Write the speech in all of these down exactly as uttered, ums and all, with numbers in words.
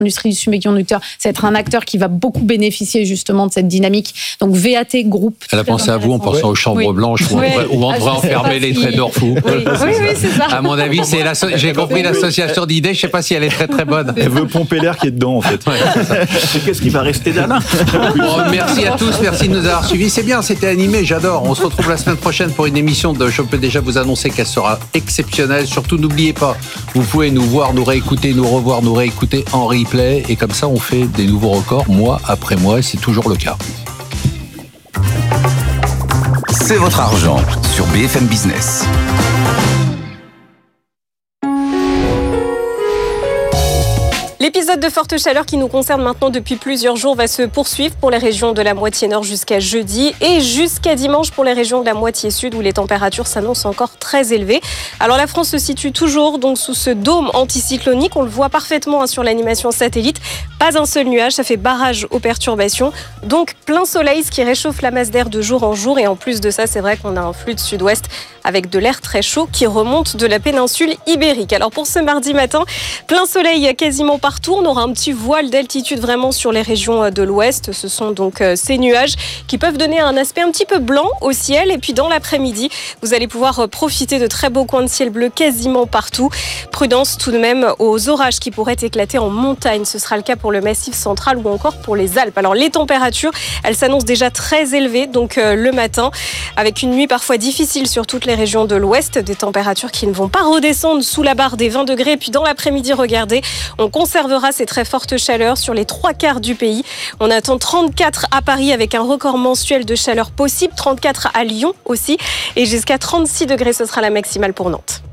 l'industrie du semi-conducteur. Ça va être un acteur qui va beaucoup bénéficier justement de cette dynamique. Donc V A T Group. Elle a pensé à vous en pensant aux chambres oui. blanches où on, oui. où on devrait ah, enfermer les si... traders fous. Oui, oui, oui, c'est ça. À mon avis, c'est la so- j'ai compris l'association d'idées. Je ne sais pas si elle est très très bonne. Elle veut pomper l'air qui est dedans en fait. Ouais, qu'est-ce qui va rester d'Alain? Bon, merci à tous, merci de nous avoir suivis. C'est bien, c'était animé, j'adore. On se retrouve la semaine prochaine pour une émission de. Je peux déjà vous annoncer qu'elle sera exceptionnelle. Surtout, n'oubliez pas, vous pouvez nous voir, nous réécouter, nous revoir, nous réécouter en replay. Et comme ça, on fait des nouveaux records mois après mois. Et c'est toujours le cas. C'est votre argent sur B F M Business. L'épisode de forte chaleur qui nous concerne maintenant depuis plusieurs jours va se poursuivre pour les régions de la moitié nord jusqu'à jeudi et jusqu'à dimanche pour les régions de la moitié sud où les températures s'annoncent encore très élevées. Alors la France se situe toujours donc sous ce dôme anticyclonique, on le voit parfaitement hein, sur l'animation satellite. Pas un seul nuage, ça fait barrage aux perturbations. Donc plein soleil, ce qui réchauffe la masse d'air de jour en jour. Et en plus de ça, c'est vrai qu'on a un flux de sud-ouest avec de l'air très chaud qui remonte de la péninsule ibérique. Alors pour ce mardi matin, plein soleil quasiment partout. On aura un petit voile d'altitude vraiment sur les régions de l'ouest. Ce sont donc ces nuages qui peuvent donner un aspect un petit peu blanc au ciel. Et puis dans l'après-midi, vous allez pouvoir profiter de très beaux coins de ciel bleu quasiment partout. Prudence tout de même aux orages qui pourraient éclater en montagne. Ce sera le cas pour le Massif central ou encore pour les Alpes. Alors les températures, elles s'annoncent déjà très élevées donc euh, le matin avec une nuit parfois difficile sur toutes les régions de l'ouest. Des températures qui ne vont pas redescendre sous la barre des vingt degrés. Puis dans l'après-midi, regardez, on conservera ces très fortes chaleurs sur les trois quarts du pays. On attend trente-quatre à Paris avec un record mensuel de chaleur possible, trente-quatre à Lyon aussi et jusqu'à trente-six degrés, ce sera la maximale pour Nantes.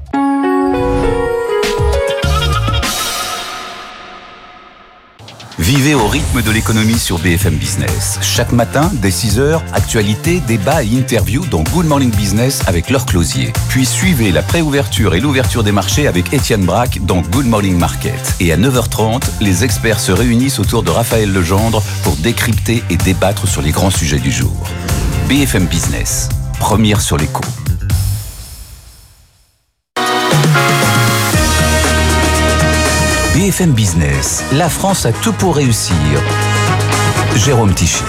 Vivez au rythme de l'économie sur B F M Business. Chaque matin, dès six heures, actualités, débats et interviews dans Good Morning Business avec Laure Closier. Puis suivez la préouverture et l'ouverture des marchés avec Étienne Braque dans Good Morning Market. Et à neuf heures trente, les experts se réunissent autour de Raphaël Legendre pour décrypter et débattre sur les grands sujets du jour. B F M Business, première sur l'écho. B F M Business, la France a tout pour réussir. Jérôme Tichit.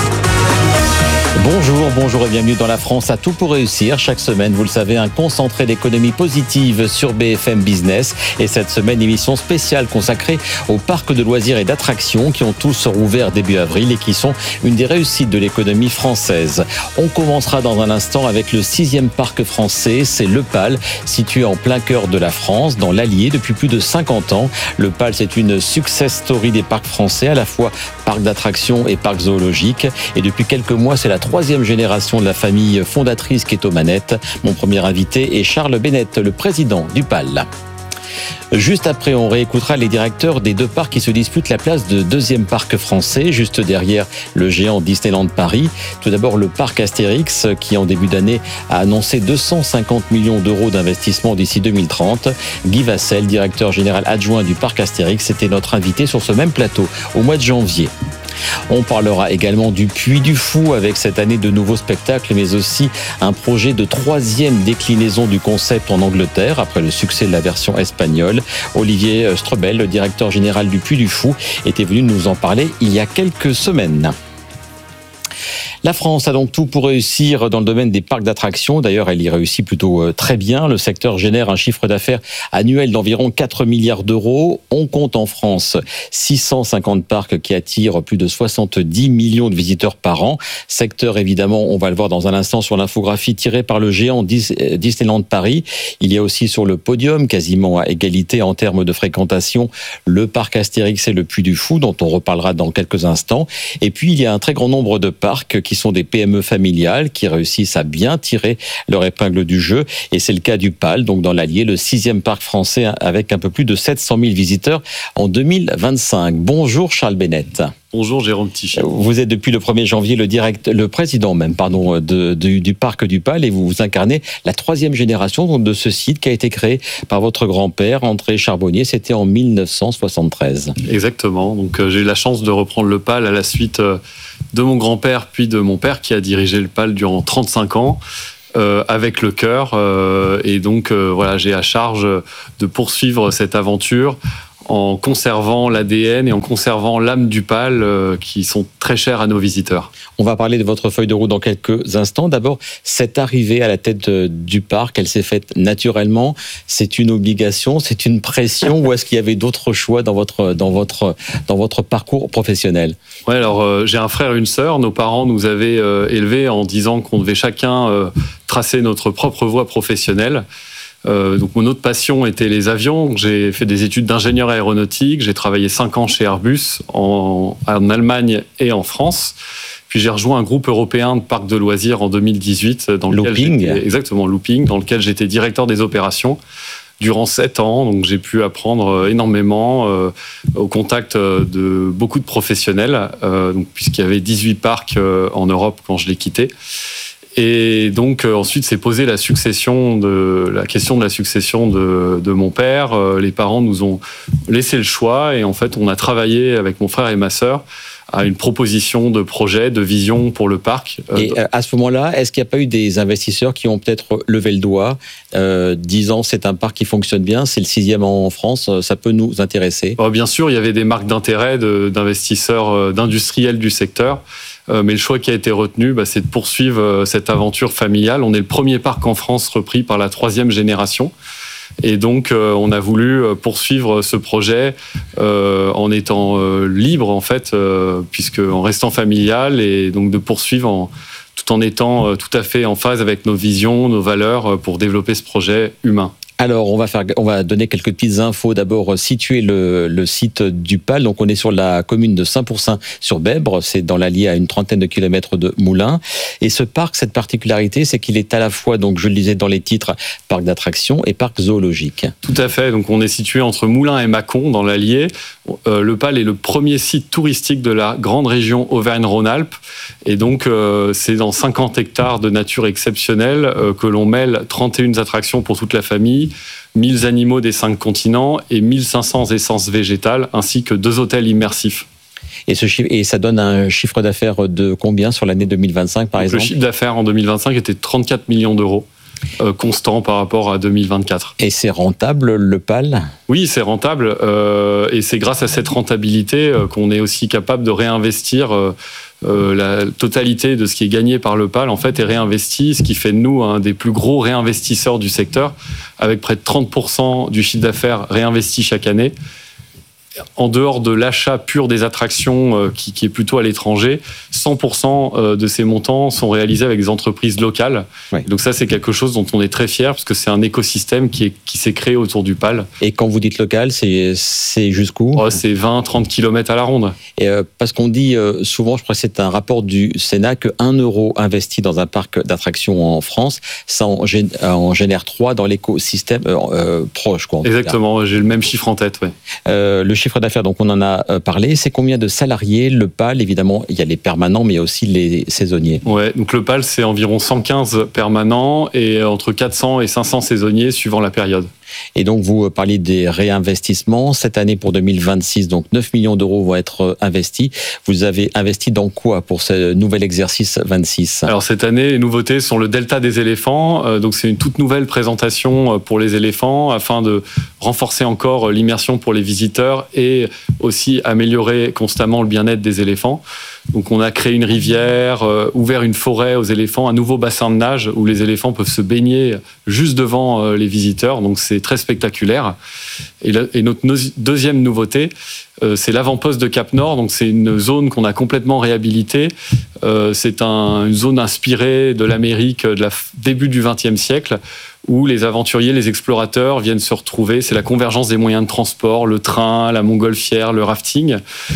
Bonjour, bonjour et bienvenue dans La France a tout pour réussir. Chaque semaine, vous le savez, un concentré d'économie positive sur B F M Business. Et cette semaine, émission spéciale consacrée aux parcs de loisirs et d'attractions qui ont tous rouvert début avril et qui sont une des réussites de l'économie française. On commencera dans un instant avec le sixième parc français, c'est Le Pal, situé en plein cœur de la France, dans l'Allier, depuis plus de cinquante ans. Le Pal, c'est une success story des parcs français, à la fois parc d'attractions et parc zoologique. Et depuis quelques mois, c'est la troisième génération de la famille fondatrice qui est aux manettes. Mon premier invité est Charles Bennett, le président du Pal. Juste après, on réécoutera les directeurs des deux parcs qui se disputent la place de deuxième parc français, juste derrière le géant Disneyland Paris. Tout d'abord, le parc Astérix, qui en début d'année a annoncé deux cent cinquante millions d'euros d'investissement d'ici deux mille trente. Guy Vassel, directeur général adjoint du parc Astérix, était notre invité sur ce même plateau au mois de janvier. On parlera également du Puy du Fou avec cette année de nouveaux spectacles, mais aussi un projet de troisième déclinaison du concept en Angleterre après le succès de la version espagnole. Olivier Strobel, le directeur général du Puy du Fou, était venu nous en parler il y a quelques semaines. La France a donc tout pour réussir dans le domaine des parcs d'attractions. D'ailleurs, elle y réussit plutôt très bien. Le secteur génère un chiffre d'affaires annuel d'environ quatre milliards d'euros. On compte en France six cent cinquante parcs qui attirent plus de soixante-dix millions de visiteurs par an. Secteur, évidemment, on va le voir dans un instant sur l'infographie tirée par le géant Disneyland Paris. Il y a aussi sur le podium, quasiment à égalité en termes de fréquentation, le parc Astérix et le Puy du Fou, dont on reparlera dans quelques instants. Et puis, il y a un très grand nombre de parcs qui sont des P M E familiales qui réussissent à bien tirer leur épingle du jeu. Et c'est le cas du Pal, donc dans l'Allier, le sixième parc français avec un peu plus de sept cent mille visiteurs en deux mille vingt-cinq. Bonjour Charles Bennett. Bonjour Jérôme Tichit. Vous êtes depuis le premier janvier le, direct, le président même pardon, de, de, du parc du Pal et vous, vous incarnez la troisième génération de ce site qui a été créé par votre grand-père André Charbonnier. C'était en mille neuf cent soixante-treize. Exactement. Donc, euh, j'ai eu la chance de reprendre le Pal à la suite euh, de mon grand-père puis de mon père qui a dirigé le Pal durant trente-cinq ans. Euh, avec le cœur euh, et donc euh, voilà, j'ai à charge de poursuivre cette aventure en conservant l'A D N et en conservant l'âme du PAL euh, qui sont très chers à nos visiteurs. On va parler de votre feuille de route dans quelques instants. D'abord, cette arrivée à la tête du parc, elle s'est faite naturellement. C'est une obligation, c'est une pression ou est-ce qu'il y avait d'autres choix dans votre, dans votre, dans votre parcours professionnel ? Ouais, alors euh, j'ai un frère et une sœur. Nos parents nous avaient euh, élevés en disant qu'on devait chacun euh, tracer notre propre voie professionnelle. Euh, donc mon autre passion était les avions. J'ai fait des études d'ingénieur aéronautique. J'ai travaillé cinq ans chez Airbus en, en Allemagne et en France. Puis j'ai rejoint un groupe européen de parcs de loisirs en deux mille dix-huit, dans lequel Looping. j'étais, exactement Looping, dans lequel j'étais directeur des opérations durant sept ans. Donc j'ai pu apprendre énormément euh, au contact de beaucoup de professionnels, euh, donc, puisqu'il y avait dix-huit parcs euh, en Europe quand je l'ai quitté. Et donc euh, ensuite s'est posée la succession de la question de la succession de, de mon père. Euh, les parents nous ont laissé le choix et en fait on a travaillé avec mon frère et ma sœur à une proposition de projet, de vision pour le parc. Et à ce moment-là, est-ce qu'il n'y a pas eu des investisseurs qui ont peut-être levé le doigt, euh, disant c'est un parc qui fonctionne bien, c'est le sixième en France, ça peut nous intéresser ? Alors, bien sûr, il y avait des marques d'intérêt de, d'investisseurs, d'industriels du secteur. Mais le choix qui a été retenu, bah, c'est de poursuivre cette aventure familiale. On est le premier parc en France repris par la troisième génération. Et donc, euh, on a voulu poursuivre ce projet euh, en étant euh, libre, en fait, euh, puisque en restant familial, et donc de poursuivre en, tout en étant euh, tout à fait en phase avec nos visions, nos valeurs, euh, pour développer ce projet humain. Alors, on va faire, on va donner quelques petites infos. D'abord, situer le, le site du PAL. Donc, on est sur la commune de Saint-Pourçain-sur-Bèbre. C'est dans l'Allier, à une trentaine de kilomètres de Moulins. Et ce parc, cette particularité, c'est qu'il est à la fois, donc, je le disais dans les titres, parc d'attractions et parc zoologique. Tout à fait. Donc, on est situé entre Moulins et Mâcon, dans l'Allier. Euh, le PAL est le premier site touristique de la grande région Auvergne-Rhône-Alpes. Et donc, euh, c'est dans cinquante hectares de nature exceptionnelle euh, que l'on mêle trente et une attractions pour toute la famille, mille animaux des cinq continents et mille cinq cents essences végétales, ainsi que deux hôtels immersifs. Et, ce chiffre, et ça donne un chiffre d'affaires de combien sur l'année deux mille vingt-cinq, par donc, exemple ? Le chiffre d'affaires en deux mille vingt-cinq était de trente-quatre millions d'euros. Euh, constant par rapport à deux mille vingt-quatre. Et c'est rentable, le PAL ? Oui, c'est rentable. Euh, et c'est grâce à cette rentabilité euh, qu'on est aussi capable de réinvestir euh, euh, la totalité de ce qui est gagné par le PAL, en fait, est réinvesti, ce qui fait de nous un des plus gros réinvestisseurs du secteur, avec près de trente pour cent du chiffre d'affaires réinvesti chaque année. En dehors de l'achat pur des attractions euh, qui, qui est plutôt à l'étranger, cent pour cent de ces montants sont réalisés avec des entreprises locales. Oui. Donc ça, c'est quelque chose dont on est très fier parce que c'est un écosystème qui, est, qui s'est créé autour du PAL. Et quand vous dites local, c'est, c'est jusqu'où ? Oh, c'est vingt à trente kilomètres à la ronde. Et euh, parce qu'on dit euh, souvent, je crois que c'est un rapport du Sénat, que un euro investi dans un parc d'attractions en France, ça en, gén- en génère trois dans l'écosystème euh, euh, proche. Quoi, Exactement, j'ai le même chiffre en tête. Ouais. Euh, le chiffre d'affaires, donc on en a parlé, c'est combien de salariés ? Le PAL, évidemment, il y a les permanents, mais il y a aussi les saisonniers. Ouais, donc le PAL, c'est environ cent quinze permanents et entre quatre cents et cinq cents saisonniers suivant la période. Et donc, vous parlez des réinvestissements. Cette année, pour deux mille vingt-six, donc neuf millions d'euros vont être investis. Vous avez investi dans quoi pour ce nouvel exercice vingt-six ? Alors, cette année, les nouveautés sont le Delta des éléphants. Euh, donc, c'est une toute nouvelle présentation pour les éléphants afin de renforcer encore l'immersion pour les visiteurs et aussi améliorer constamment le bien-être des éléphants. Donc on a créé une rivière, euh, ouvert une forêt aux éléphants, un nouveau bassin de nage où les éléphants peuvent se baigner juste devant euh, les visiteurs. Donc c'est très spectaculaire. Et, la, et notre no- deuxième nouveauté, euh, c'est l'avant-poste de Cap-Nord. Donc c'est une zone qu'on a complètement réhabilitée. Euh, c'est un, une zone inspirée de l'Amérique de la f- début du vingtième siècle, où les aventuriers, les explorateurs viennent se retrouver. C'est la convergence des moyens de transport, le train, la montgolfière, le rafting.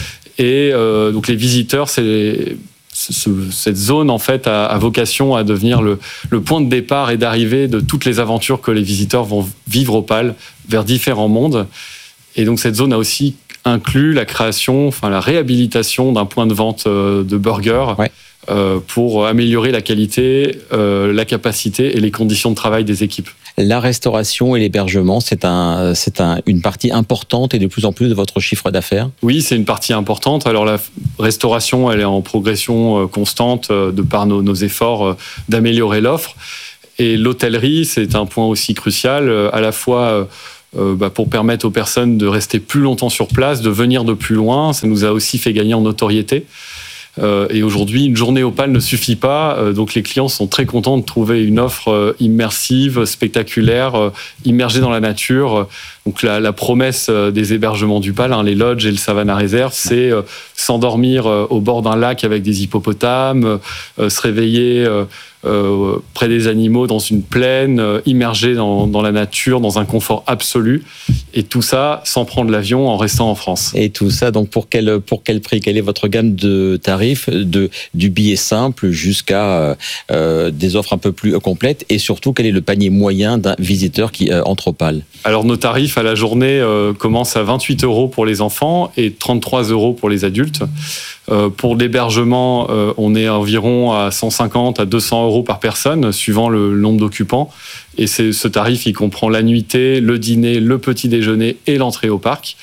Et euh, donc les visiteurs, c'est, ce, cette zone en fait a, a vocation à devenir le, le point de départ et d'arrivée de toutes les aventures que les visiteurs vont vivre au PAL vers différents mondes. Et donc cette zone a aussi inclus la création, enfin la réhabilitation d'un point de vente euh, de burgers. Ouais. Euh, pour améliorer la qualité, euh, la capacité et les conditions de travail des équipes. La restauration et l'hébergement, c'est, un, c'est un, une partie importante et de plus en plus de votre chiffre d'affaires ? Oui, c'est une partie importante. Alors la restauration, elle est en progression constante de par nos, nos efforts d'améliorer l'offre. Et l'hôtellerie, c'est un point aussi crucial. À la fois, euh, bah, pour permettre aux personnes de rester plus longtemps sur place, de venir de plus loin. Ça nous a aussi fait gagner en notoriété. Euh, et aujourd'hui, une journée Opale ne suffit pas. Euh, donc les clients sont très contents de trouver une offre euh, immersive, spectaculaire, euh, immergée dans la nature. Donc la, la promesse euh, des hébergements du Pal, hein, les lodges et le Savannah Réserve, c'est euh, s'endormir euh, au bord d'un lac avec des hippopotames, euh, se réveiller euh, euh, près des animaux dans une plaine, euh, immergé dans, dans la nature, dans un confort absolu. Et tout ça sans prendre l'avion, en restant en France. Et tout ça, donc pour quel, pour quel prix? Quelle est votre gamme de tarifs, de, du billet simple jusqu'à euh, des offres un peu plus complètes? Et surtout, quel est le panier moyen d'un visiteur qui euh, entre au Pal? Alors nos tarifs à la journée euh, commencent à vingt-huit euros pour les enfants et trente-trois euros pour les adultes. Euh, pour l'hébergement, euh, on est environ à cent cinquante à deux cents euros par personne, suivant le nombre d'occupants. Et c'est, ce tarif, il comprend la nuitée, le dîner, le petit déjeuner et l'entrée au parc.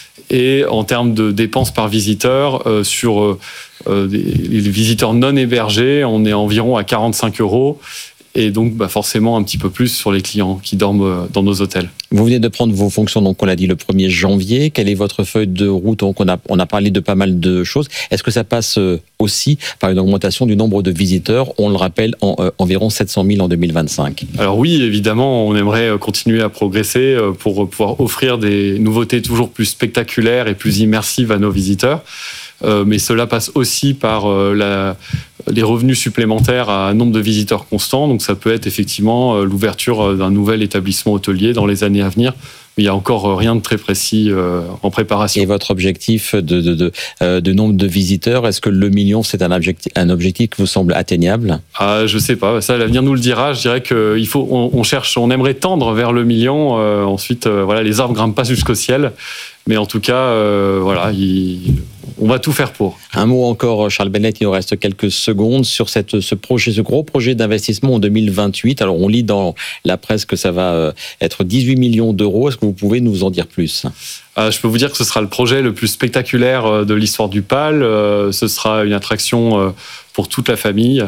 Et en termes de dépenses par visiteur, euh, sur euh, des, les visiteurs non hébergés, on est environ à quarante-cinq euros. Et donc, bah forcément, un petit peu plus sur les clients qui dorment dans nos hôtels. Vous venez de prendre vos fonctions, donc on l'a dit, le premier janvier. Quelle est votre feuille de route? Donc on a, on a parlé de pas mal de choses. Est-ce que ça passe aussi par une augmentation du nombre de visiteurs? On le rappelle, en, euh, environ sept cent mille en deux mille vingt-cinq. Alors oui, évidemment, on aimerait continuer à progresser pour pouvoir offrir des nouveautés toujours plus spectaculaires et plus immersives à nos visiteurs. Euh, mais cela passe aussi par euh, la, les revenus supplémentaires à un nombre de visiteurs constants. Donc ça peut être effectivement euh, l'ouverture d'un nouvel établissement hôtelier dans les années à venir. Mais il n'y a encore rien de très précis euh, en préparation. Et votre objectif de, de, de, euh, de nombre de visiteurs, est-ce que le million, c'est un objectif, un objectif qui vous semble atteignable? Ah, je sais pas, ça l'avenir nous le dira. Je dirais qu'il faut, on, on cherche, on aimerait tendre vers le million. Euh, ensuite, euh, voilà, les arbres grimpent pas jusqu'au ciel. Mais en tout cas, euh, voilà, il, on va tout faire pour. Un mot encore, Charles Bennett, il nous reste quelques secondes sur cette, ce projet, ce gros projet d'investissement en deux mille vingt-huit. Alors, on lit dans la presse que ça va être dix-huit millions d'euros. Est-ce que vous pouvez nous en dire plus? euh, Je peux vous dire que ce sera le projet le plus spectaculaire de l'histoire du Pal. Euh, ce sera une attraction pour toute la famille.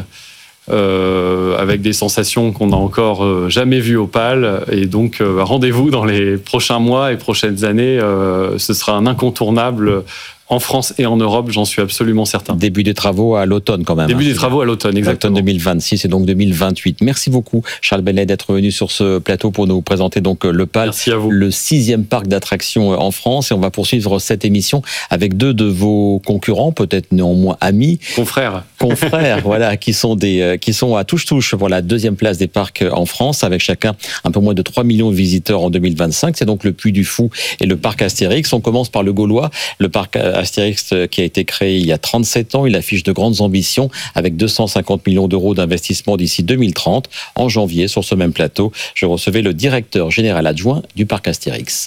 Euh, avec des sensations qu'on n'a encore euh, jamais vues au Pal. Et donc, euh, rendez-vous dans les prochains mois et prochaines années. Euh, ce sera un incontournable en France et en Europe, j'en suis absolument certain. Début des travaux à l'automne quand même. Début hein, des travaux à l'automne, exactement. deux mille vingt-six et donc deux mille vingt-huit. Merci beaucoup, Charles Bennett, d'être venu sur ce plateau pour nous présenter donc le Pal, Merci à vous. Le sixième parc d'attractions en France. Et on va poursuivre cette émission avec deux de vos concurrents, peut-être néanmoins amis. Confrères. Confrères, voilà, qui sont des, qui sont à touche-touche pour la deuxième place des parcs en France, avec chacun un peu moins de trois millions de visiteurs en deux mille vingt-cinq. C'est donc le Puy du Fou et le parc Astérix. On commence par le Gaulois, le parc Astérix qui a été créé il y a trente-sept ans. Il affiche de grandes ambitions avec deux cent cinquante millions d'euros d'investissement d'ici deux mille trente. En janvier, sur ce même plateau, je recevais le directeur général adjoint du parc Astérix.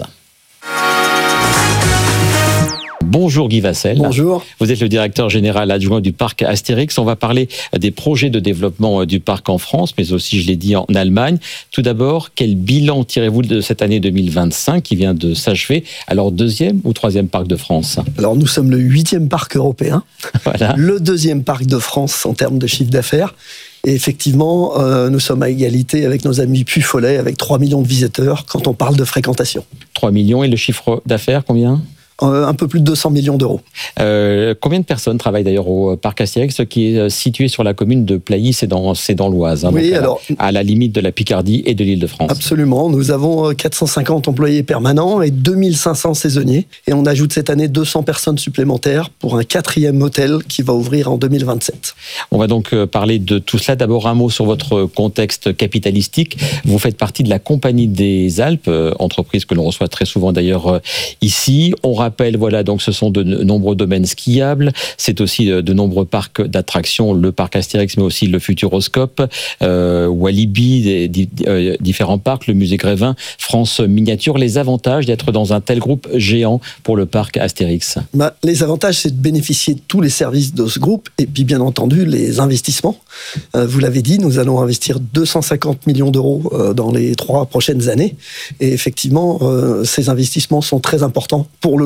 Bonjour Guy Vassel. Bonjour. Vous êtes le directeur général adjoint du parc Astérix. On va parler des projets de développement du parc en France, mais aussi, je l'ai dit, en Allemagne. Tout d'abord, quel bilan tirez-vous de cette année deux mille vingt-cinq qui vient de s'achever? Alors, deuxième ou troisième parc de France? Alors, nous sommes le huitième parc européen, voilà. Le deuxième parc de France en termes de chiffre d'affaires. Et effectivement, euh, nous sommes à égalité avec nos amis Puy-Follet, avec trois millions de visiteurs quand on parle de fréquentation. trois millions et le chiffre d'affaires, combien? Euh, un peu plus de deux cents millions d'euros. Euh, combien de personnes travaillent d'ailleurs au parc Astérix, qui est situé sur la commune de Plailly, c'est dans, c'est dans l'Oise, hein, oui, donc alors, à, la, à la limite de la Picardie et de l'Île-de-France. Absolument, nous avons quatre cent cinquante employés permanents et deux mille cinq cents saisonniers. Et on ajoute cette année deux cents personnes supplémentaires pour un quatrième hôtel qui va ouvrir en deux mille vingt-sept. On va donc parler de tout cela. D'abord un mot sur votre contexte capitalistique. Vous faites partie de la Compagnie des Alpes, entreprise que l'on reçoit très souvent d'ailleurs ici. On rappelle, voilà, donc ce sont de nombreux domaines skiables, c'est aussi de nombreux parcs d'attractions, le parc Astérix, mais aussi le Futuroscope, euh, Walibi, des, des, euh, différents parcs, le musée Grévin, France Miniature. Les avantages d'être dans un tel groupe géant pour le parc Astérix? Bah, les avantages, c'est de bénéficier de tous les services de ce groupe et puis bien entendu les investissements. Euh, vous l'avez dit, nous allons investir deux cent cinquante millions d'euros euh, dans les trois prochaines années et effectivement, euh, ces investissements sont très importants pour le groupe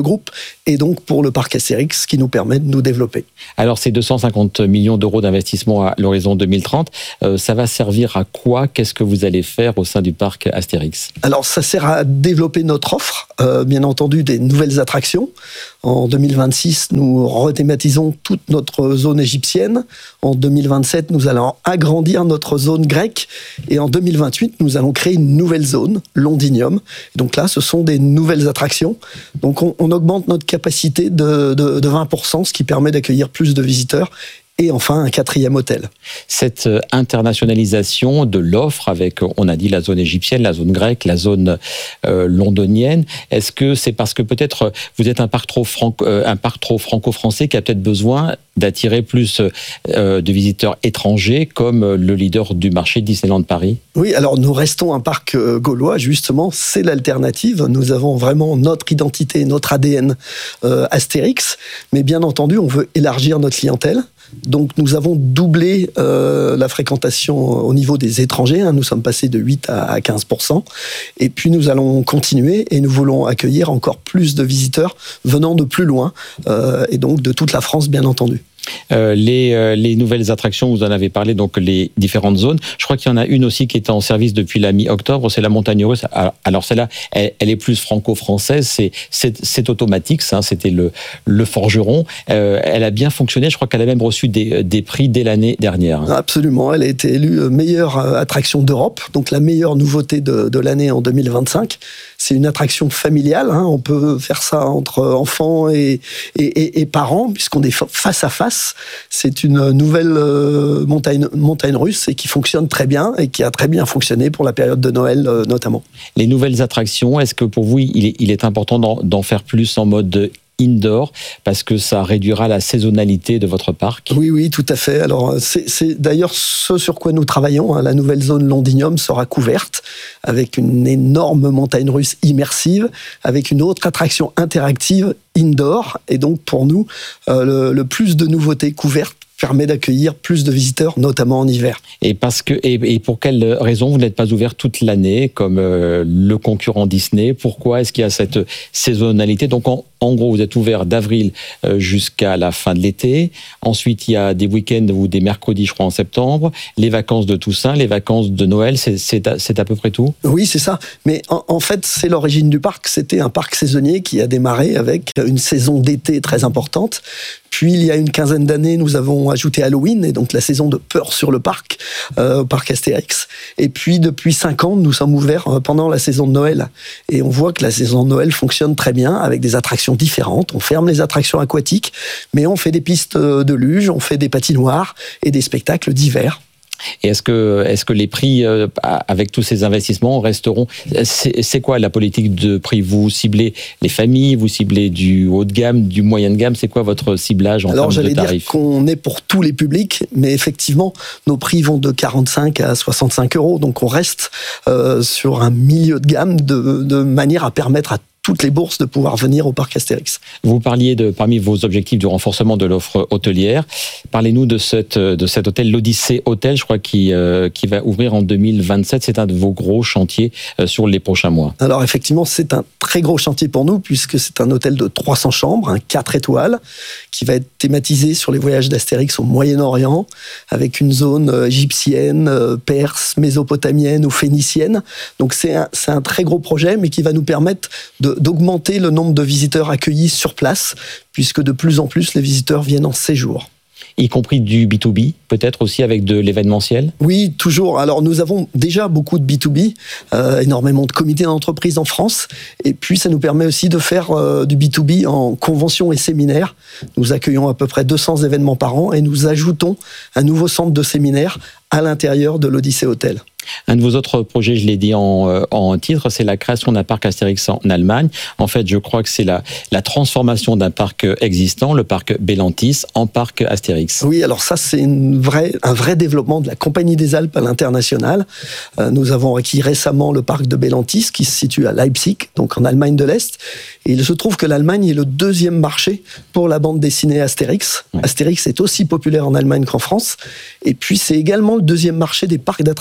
groupe et donc pour le parc Astérix qui nous permet de nous développer. Alors ces deux cent cinquante millions d'euros d'investissement à l'horizon deux mille trente, euh, ça va servir à quoi? Qu'est-ce que vous allez faire au sein du parc Astérix? Alors ça sert à développer notre offre, euh, bien entendu des nouvelles attractions. En deux mille vingt-six, nous rethématisons toute notre zone égyptienne. En deux mille vingt-sept, nous allons agrandir notre zone grecque. Et en deux mille vingt-huit, nous allons créer une nouvelle zone, Londinium. Donc là, ce sont des nouvelles attractions. Donc on, on augmente notre capacité de, de, de vingt pour cent, ce qui permet d'accueillir plus de visiteurs. Et enfin, un quatrième hôtel. Cette internationalisation de l'offre avec, on a dit, la zone égyptienne, la zone grecque, la zone euh, londonienne, est-ce que c'est parce que peut-être vous êtes un parc trop, franco, euh, un parc trop franco-français qui a peut-être besoin d'attirer plus euh, de visiteurs étrangers comme le leader du marché Disneyland Paris? Oui, alors nous restons un parc euh, gaulois, justement, c'est l'alternative. Nous avons vraiment notre identité, notre A D N euh, Astérix, mais bien entendu, on veut élargir notre clientèle. Donc nous avons doublé euh, la fréquentation au niveau des étrangers, hein. Nous sommes passés de huit à quinze pour cent. Et puis nous allons continuer et nous voulons accueillir encore plus de visiteurs venant de plus loin, euh, et donc de toute la France, bien entendu. Euh, les, euh, les nouvelles attractions, vous en avez parlé, donc les différentes zones. Je crois qu'il y en a une aussi qui est en service depuis la mi-octobre, c'est la Montagne Russe. Alors celle-là, elle, elle est plus franco-française, c'est, c'est, c'est automatique, ça, c'était le, le forgeron. Euh, elle a bien fonctionné, je crois qu'elle a même reçu des, des prix dès l'année dernière. Absolument, elle a été élue meilleure attraction d'Europe, donc la meilleure nouveauté de, de l'année en deux mille vingt-cinq. C'est une attraction familiale, hein. On peut faire ça entre enfants et, et, et, et parents, puisqu'on est face à face. C'est une nouvelle euh, montagne, montagne russe et qui fonctionne très bien et qui a très bien fonctionné pour la période de Noël euh, notamment. Les nouvelles attractions, est-ce que pour vous, il est, il est important d'en, d'en faire plus en mode indoor, parce que ça réduira la saisonnalité de votre parc? Oui, oui, tout à fait. Alors, c'est, c'est d'ailleurs ce sur quoi nous travaillons, hein. La nouvelle zone Londinium sera couverte avec une énorme montagne russe immersive, avec une autre attraction interactive indoor. Et donc, pour nous, euh, le, le plus de nouveautés couvertes permet d'accueillir plus de visiteurs, notamment en hiver. Et parce que et, et pour quelle raison vous n'êtes pas ouvert toute l'année comme euh, le concurrent Disney? Pourquoi est-ce qu'il y a cette saisonnalité? Donc en, en gros, vous êtes ouvert d'avril euh, jusqu'à la fin de l'été. Ensuite, il y a des week-ends ou des mercredis, je crois, en septembre. Les vacances de Toussaint, les vacances de Noël, c'est, c'est, à, c'est à peu près tout? Oui, c'est ça. Mais en, en fait, c'est l'origine du parc. C'était un parc saisonnier qui a démarré avec une saison d'été très importante. Puis, il y a une quinzaine d'années, nous avons ajouté Halloween, et donc la saison de peur sur le parc, euh, au parc Astérix. Et puis, depuis cinq ans, nous sommes ouverts pendant la saison de Noël. Et on voit que la saison de Noël fonctionne très bien, avec des attractions différentes. On ferme les attractions aquatiques, mais on fait des pistes de luge, on fait des patinoires et des spectacles d'hiver. Et est-ce que, est-ce que les prix, euh, avec tous ces investissements, resteront... C'est, c'est quoi la politique de prix? Vous ciblez les familles, vous ciblez du haut de gamme, du moyen de gamme? C'est quoi votre ciblage en Alors, termes de tarifs? Alors, j'allais dire qu'on est pour tous les publics, mais effectivement, nos prix vont de quarante-cinq à soixante-cinq euros. Donc, on reste euh, sur un milieu de gamme de, de manière à permettre à toutes les bourses de pouvoir venir au parc Astérix. Vous parliez de, parmi vos objectifs, du renforcement de l'offre hôtelière. Parlez-nous de, cette, de cet hôtel, l'Odyssée Hôtel, je crois, qui, euh, qui va ouvrir en deux mille vingt-sept. C'est un de vos gros chantiers euh, sur les prochains mois. Alors effectivement, c'est un très gros chantier pour nous, puisque c'est un hôtel de trois cents chambres, un quatre étoiles, qui va être thématisé sur les voyages d'Astérix au Moyen-Orient, avec une zone égyptienne, perse, mésopotamienne ou phénicienne. Donc c'est un, c'est un très gros projet, mais qui va nous permettre de d'augmenter le nombre de visiteurs accueillis sur place, puisque de plus en plus les visiteurs viennent en séjour. Y compris du B deux B, peut-être aussi avec de l'événementiel? Oui, toujours. Alors nous avons déjà beaucoup de B deux B, euh, énormément de comités d'entreprise en France, et puis ça nous permet aussi de faire euh, du B deux B en convention et séminaire. Nous accueillons à peu près deux cents événements par an, et nous ajoutons un nouveau centre de séminaire à l'intérieur de l'Odyssée Hôtel. Un de vos autres projets, je l'ai dit en, en titre, c'est la création d'un parc Astérix en Allemagne. En fait, je crois que c'est la, la transformation d'un parc existant, le parc Bellantis, en parc Astérix. Oui, alors ça, c'est une vraie, un vrai développement de la Compagnie des Alpes à l'international. Euh, nous avons acquis récemment le parc de Bellantis, qui se situe à Leipzig, donc en Allemagne de l'Est. Et il se trouve que l'Allemagne est le deuxième marché pour la bande dessinée Astérix. Ouais. Astérix est aussi populaire en Allemagne qu'en France. Et puis, c'est également le deuxième marché des parcs d'attractions.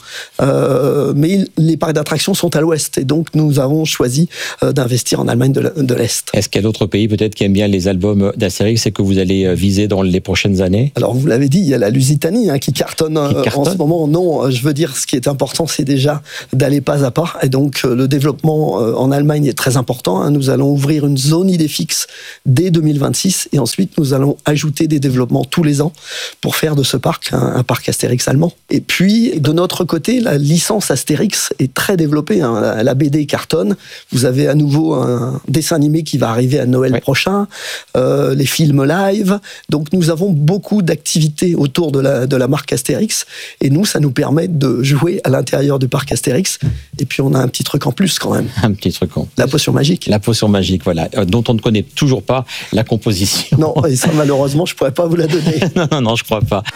Euh, mais les parcs d'attractions sont à l'ouest et donc nous avons choisi euh, d'investir en Allemagne de, de l'Est. Est-ce qu'il y a d'autres pays peut-être qui aiment bien les albums d'Astérix et que vous allez viser dans les prochaines années? Alors vous l'avez dit, il y a la Lusitanie hein, qui cartonne, qui cartonne en ce moment. Non, je veux dire, ce qui est important, c'est déjà d'aller pas à pas. Et donc le développement en Allemagne est très important. Hein. Nous allons ouvrir une zone Idéfix dès deux mille vingt-six et ensuite nous allons ajouter des développements tous les ans pour faire de ce parc un, un parc Astérix allemand. Et puis de notre côté, la licence Astérix est très développée. Hein. La, la B D cartonne. Vous avez à nouveau un dessin animé qui va arriver à Noël ouais. prochain, euh, les films live. Donc nous avons beaucoup d'activités autour de la, de la marque Astérix et nous, ça nous permet de jouer à l'intérieur du parc Astérix. Et puis on a un petit truc en plus quand même. Un petit truc en plus. La potion magique. La potion magique, voilà, euh, dont on ne connaît toujours pas la composition. Non, et ça malheureusement, je ne pourrais pas vous la donner. non, non, non, je ne crois pas.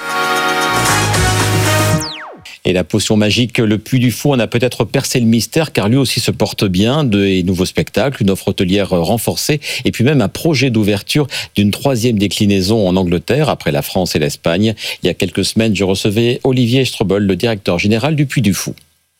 Et la potion magique, le Puy du Fou, on a peut-être percé le mystère, car lui aussi se porte bien, de nouveaux spectacles, une offre hôtelière renforcée, et puis même un projet d'ouverture d'une troisième déclinaison en Angleterre, après la France et l'Espagne. Il y a quelques semaines, je recevais Olivier Strobel, le directeur général du Puy du Fou.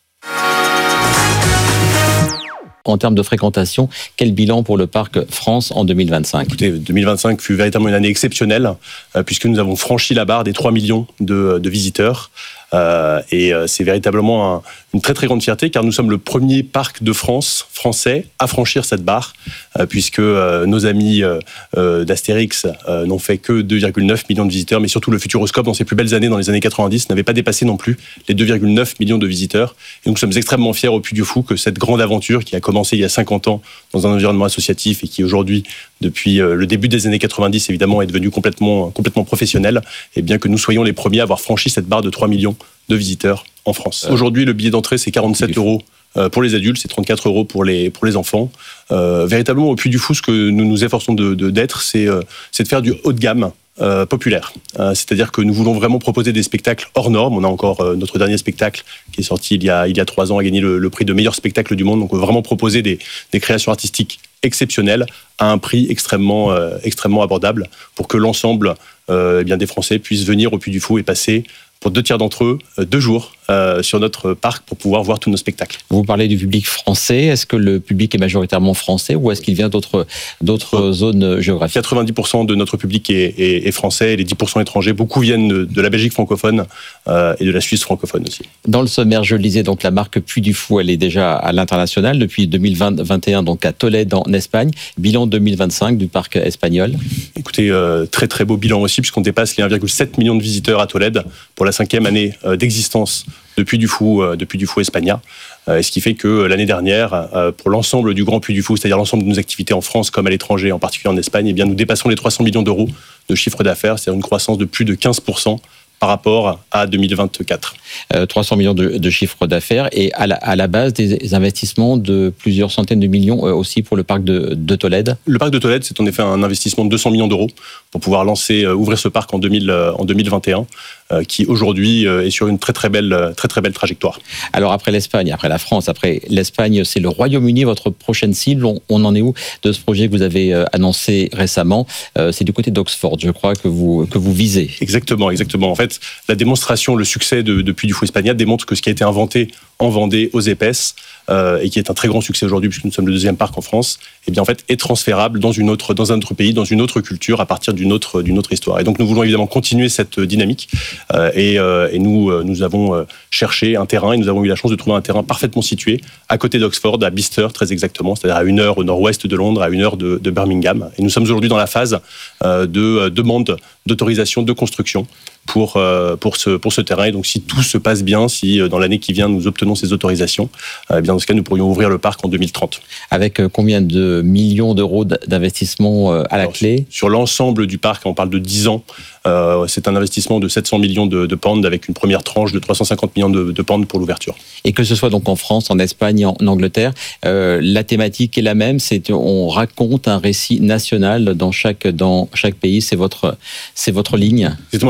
En termes de fréquentation, quel bilan pour le parc France en deux mille vingt-cinq? Écoutez, deux mille vingt-cinq fut véritablement une année exceptionnelle, euh, puisque nous avons franchi la barre des trois millions de, de visiteurs. Euh, et euh, c'est véritablement un, une très très grande fierté, car nous sommes le premier parc de France français à franchir cette barre, euh, puisque euh, nos amis euh, euh, d'Astérix euh, n'ont fait que deux virgule neuf millions de visiteurs, mais surtout le Futuroscope, dans ses plus belles années, dans les années quatre-vingt-dix, n'avait pas dépassé non plus les deux virgule neuf millions de visiteurs. Et donc nous sommes extrêmement fiers au Puy du Fou que cette grande aventure qui a commencé il y a cinquante ans dans un environnement associatif et qui aujourd'hui, depuis euh, le début des années quatre-vingt-dix, évidemment, est devenue complètement, complètement professionnelle, et bien que nous soyons les premiers à avoir franchi cette barre de trois millions de visiteurs en France. Euh, Aujourd'hui, le billet d'entrée, c'est quarante-sept euros pour les adultes, c'est trente-quatre euros pour les, pour les enfants. Euh, véritablement, au Puy du Fou, ce que nous nous efforçons de, de, d'être, c'est, euh, c'est de faire du haut de gamme euh, populaire. Euh, c'est-à-dire que nous voulons vraiment proposer des spectacles hors normes. On a encore euh, notre dernier spectacle qui est sorti il y a, il y a trois ans, a gagné le, le prix de meilleur spectacle du monde. Donc, on veut vraiment proposer des, des créations artistiques exceptionnelles à un prix extrêmement, euh, extrêmement abordable pour que l'ensemble euh, eh bien, des Français puissent venir au Puy du Fou et passer pour deux tiers d'entre eux, deux jours euh, sur notre parc pour pouvoir voir tous nos spectacles. Vous parlez du public français. Est-ce que le public est majoritairement français ou est-ce qu'il vient d'autres, d'autres euh, zones géographiques? quatre-vingt-dix pour cent de notre public est, est, est français et les dix pour cent étrangers. Beaucoup viennent de, de la Belgique francophone euh, et de la Suisse francophone aussi. Dans le sommaire, je le disais, donc la marque Puy du Fou, elle est déjà à l'international depuis deux mille vingt vingt et un, donc à Tolède en Espagne. Bilan deux mille vingt-cinq du parc espagnol. Écoutez, euh, très très beau bilan aussi puisqu'on dépasse les un virgule sept million de visiteurs à Tolède pour la cinquième année d'existence de Puy du Fou, de Puy du Fou Espagna. Ce qui fait que l'année dernière, pour l'ensemble du Grand Puy du Fou, c'est-à-dire l'ensemble de nos activités en France comme à l'étranger, en particulier en Espagne, eh bien nous dépassons les trois cents millions d'euros de chiffre d'affaires, c'est-à-dire une croissance de plus de quinze pour cent par rapport à deux mille vingt-quatre. Euh, trois cents millions de, de chiffre d'affaires et à la, à la base des investissements de plusieurs centaines de millions euh, aussi pour le parc de, de Tolède. Le parc de Tolède, c'est en effet un investissement de deux cents millions d'euros pour pouvoir lancer, euh, ouvrir ce parc en, deux mille, euh, en deux mille vingt et un, euh, qui aujourd'hui euh, est sur une très très belle, très très belle trajectoire. Alors après l'Espagne, après la France, après l'Espagne, c'est le Royaume-Uni, votre prochaine cible. On, on en est où de ce projet que vous avez euh, annoncé récemment? euh, C'est du côté d'Oxford, je crois, que vous, que vous visez. Exactement, exactement. En fait, la démonstration, le succès de, de Puy du Fou Espagna démontre que ce qui a été inventé en Vendée, aux Épaisses, euh, et qui est un très grand succès aujourd'hui, puisque nous sommes le deuxième parc en France, eh bien en fait est transférable dans une autre, dans un autre pays, dans une autre culture, à partir d'une autre, d'une autre histoire. Et donc nous voulons évidemment continuer cette dynamique, euh, et, euh, et nous, euh, nous avons euh, cherché un terrain, et nous avons eu la chance de trouver un terrain parfaitement situé à côté d'Oxford, à Bicester très exactement, c'est-à-dire à une heure au nord-ouest de Londres, à une heure de, de Birmingham. Et nous sommes aujourd'hui dans la phase euh, de euh, demande d'autorisation de construction pour, euh, pour, ce, pour ce terrain. Et donc, si tout se passe bien, si euh, dans l'année qui vient, nous obtenons ces autorisations, euh, eh bien, dans ce cas, nous pourrions ouvrir le parc en deux mille trente. Avec euh, combien de millions d'euros d'investissement euh, à la Alors, clé? Sur l'ensemble du parc, on parle de dix ans. Euh, c'est un investissement de sept cents millions de, de pounds avec une première tranche de trois cent cinquante millions de, de pounds pour l'ouverture. Et que ce soit donc en France, en Espagne, en Angleterre, euh, la thématique est la même. C'est on raconte un récit national dans chaque dans chaque pays. C'est votre c'est votre ligne. Exactement. La, la, la vision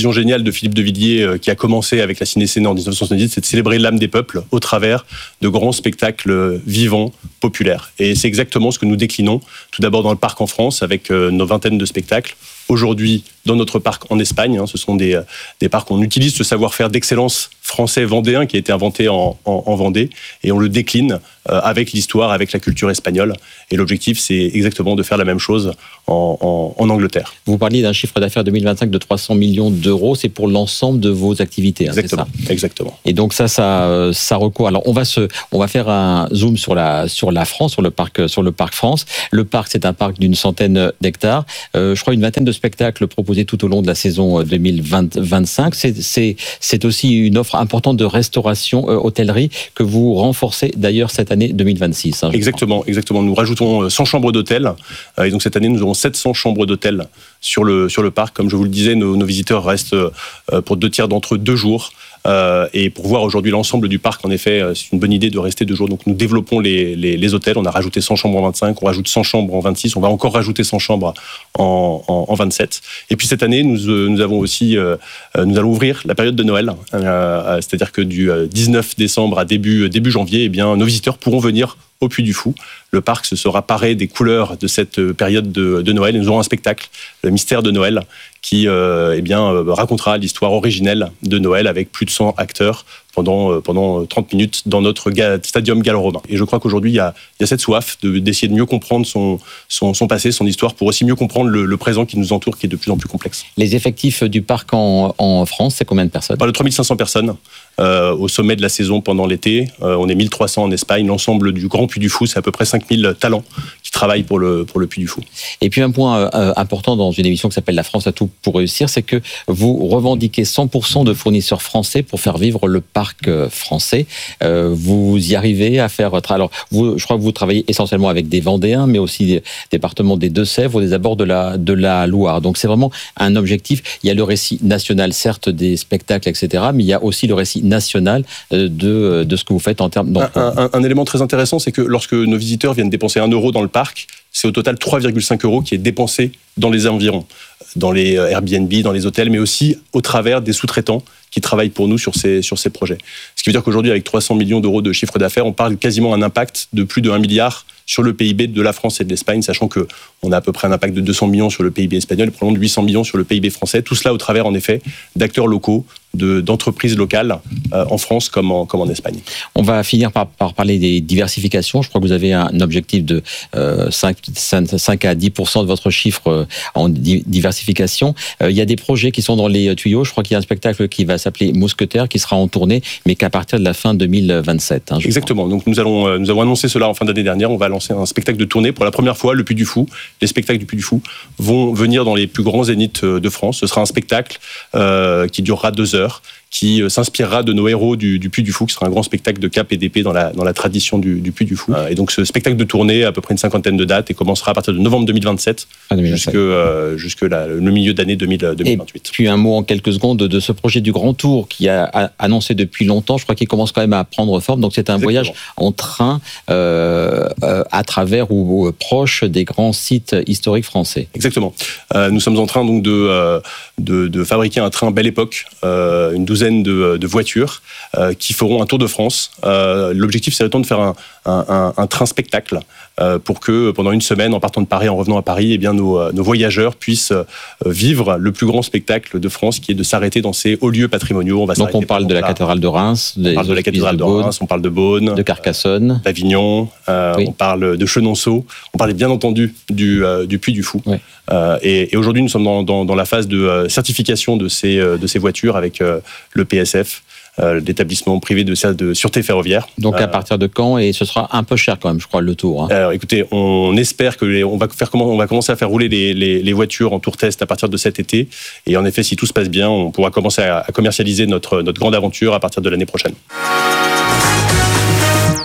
vision géniale de Philippe de Villiers qui a commencé avec la Ciné-Sénat en dix-neuf cent soixante-dix, c'est de célébrer l'âme des peuples au travers de grands spectacles vivants, populaires. Et c'est exactement ce que nous déclinons tout d'abord dans le parc en France avec nos vingtaines de spectacles. Aujourd'hui, dans notre parc en Espagne, hein, ce sont des, des parcs où on utilise ce savoir-faire d'excellence français vendéen qui a été inventé en, en, en Vendée et on le décline euh, avec l'histoire, avec la culture espagnole. Et l'objectif, c'est exactement de faire la même chose en, en, en Angleterre. Vous parliez d'un chiffre d'affaires deux mille vingt-cinq de trois cents millions d'euros, c'est pour l'ensemble de vos activités. Hein, exactement, c'est ça exactement. Et donc ça, ça, ça recourt. Alors on va se, on va faire un zoom sur la, sur la France, sur le parc, sur le parc France. Le parc, c'est un parc d'une centaine d'hectares. Euh, je crois une vingtaine de spectacles proposés tout au long de la saison deux mille vingt-cinq. C'est, c'est, c'est aussi une offre importante de restauration, euh, hôtellerie que vous renforcez d'ailleurs cette année deux mille vingt-six. Hein, exactement, crois. exactement. Nous rajoutons cent chambres d'hôtel. Euh, et donc cette année, nous aurons sept cents chambres d'hôtel sur le, sur le parc. Comme je vous le disais, nos, nos visiteurs restent euh, pour deux tiers d'entre eux deux jours. Euh, et pour voir aujourd'hui l'ensemble du parc, en effet, c'est une bonne idée de rester deux jours. Donc nous développons les, les, les hôtels. On a rajouté cent chambres en vingt-cinq, on rajoute cent chambres en vingt-six, on va encore rajouter cent chambres en, en, en vingt-sept. Et puis cette année, nous, euh, nous avons aussi, euh, nous allons ouvrir la période de Noël. Euh, c'est-à-dire que du dix-neuf décembre à début, début janvier, eh bien, nos visiteurs pourront venir au Puy du Fou. Le parc se sera paré des couleurs de cette période de, de Noël. Et nous aurons un spectacle, le Mystère de Noël, qui euh, eh bien, euh, racontera l'histoire originelle de Noël avec plus de cent acteurs pendant, euh, pendant trente minutes dans notre ga- stadium gallo-romain. Et je crois qu'aujourd'hui, il y a, il y a cette soif de, d'essayer de mieux comprendre son, son, son passé, son histoire, pour aussi mieux comprendre le, le présent qui nous entoure, qui est de plus en plus complexe. Les effectifs du parc en, en France, c'est combien de personnes ? On parle de trois mille cinq cents personnes euh, au sommet de la saison pendant l'été. Euh, on est mille trois cents en Espagne. L'ensemble du Grand Puy du Fou, c'est à peu près cinq mille talents qui travaillent pour le, pour le Puy du Fou. Et puis un point euh, important dans une émission qui s'appelle La France a tout pour réussir, c'est que vous revendiquez cent pour cent de fournisseurs français pour faire vivre le parc français. Euh, vous y arrivez à faire... Alors, vous, je crois que vous travaillez essentiellement avec des Vendéens, mais aussi des départements des Deux-Sèvres, des abords de la, de la Loire. Donc c'est vraiment un objectif. Il y a le récit national, certes, des spectacles, et cetera, mais il y a aussi le récit national de, de ce que vous faites en termes d'emploi. Un, un, un élément très intéressant, c'est que lorsque nos visiteurs viennent dépenser un euro dans le parc, c'est au total trois virgule cinq euros qui est dépensé dans les environs, dans les Airbnb, dans les hôtels, mais aussi au travers des sous-traitants qui travaillent pour nous sur ces, sur ces projets. Ce qui veut dire qu'aujourd'hui, avec trois cents millions d'euros de chiffre d'affaires, on parle quasiment d'un impact de plus de un milliard sur le P I B de la France et de l'Espagne, sachant qu'on a à peu près un impact de deux cents millions sur le P I B espagnol et probablement de huit cents millions sur le P I B français. Tout cela au travers, en effet, d'acteurs locaux, de, d'entreprises locales, euh, en France comme en, comme en Espagne. On va finir par, par parler des diversifications. Je crois que vous avez un objectif de euh, cinq, cinq à dix pour cent de votre chiffre en di- diversification. Euh, il y a des projets qui sont dans les tuyaux. Je crois qu'il y a un spectacle qui va s'appeler Mousquetaire, qui sera en tournée, mais qu'à partir de la fin deux mille vingt-sept. Hein, Exactement. Crois. Donc nous, allons, euh, nous avons annoncé cela en fin d'année dernière. On va lancer un spectacle de tournée pour la première fois, le Puy du Fou. Les spectacles du Puy du Fou vont venir dans les plus grands zéniths de France. Ce sera un spectacle euh, qui durera deux heures, qui s'inspirera de nos héros du, du Puy du Fou, qui sera un grand spectacle de cap et d'épée dans la, dans la tradition du, du Puy du Fou. Et donc ce spectacle de tournée a à peu près une cinquantaine de dates et commencera à partir de novembre deux mille vingt-sept ah, jusque, euh, jusque la, le milieu d'année deux mille vingt-huit. Et puis un mot en quelques secondes de ce projet du Grand Tour qui a, a annoncé depuis longtemps. Je crois qu'il commence quand même à prendre forme. Donc c'est un Exactement. voyage en train euh, euh, à travers ou, ou proche des grands sites historiques français. Exactement. Euh, nous sommes en train donc de, euh, de, de fabriquer un train Belle Époque, euh, une douzaine De, de voitures euh, qui feront un tour de France. Euh, l'objectif, c'est le temps de faire un, un, un, un train spectacle euh, pour que pendant une semaine, en partant de Paris, en revenant à Paris, eh bien, nos, nos voyageurs puissent euh, vivre le plus grand spectacle de France, qui est de s'arrêter dans ces hauts lieux patrimoniaux. On va Donc on parle de la cathédrale de Reims, on parle de la cathédrale de, de Reims, on parle de Beaune, de Carcassonne, d'Avignon, euh, oui. on parle de Chenonceau, on parle bien entendu du, euh, du Puy du Fou. Oui. Euh, et, et aujourd'hui, nous sommes dans, dans, dans la phase de euh, certification de ces, euh, de ces voitures avec euh, le P S F, euh, l'établissement privé de, de sûreté ferroviaire. Donc à partir de quand? Et ce sera un peu cher quand même, je crois, le tour. Hein. Alors écoutez, on espère que les, on va faire comment, on va commencer à faire rouler les, les, les voitures en tour test à partir de cet été. Et en effet, si tout se passe bien, on pourra commencer à, à commercialiser notre, notre grande aventure à partir de l'année prochaine.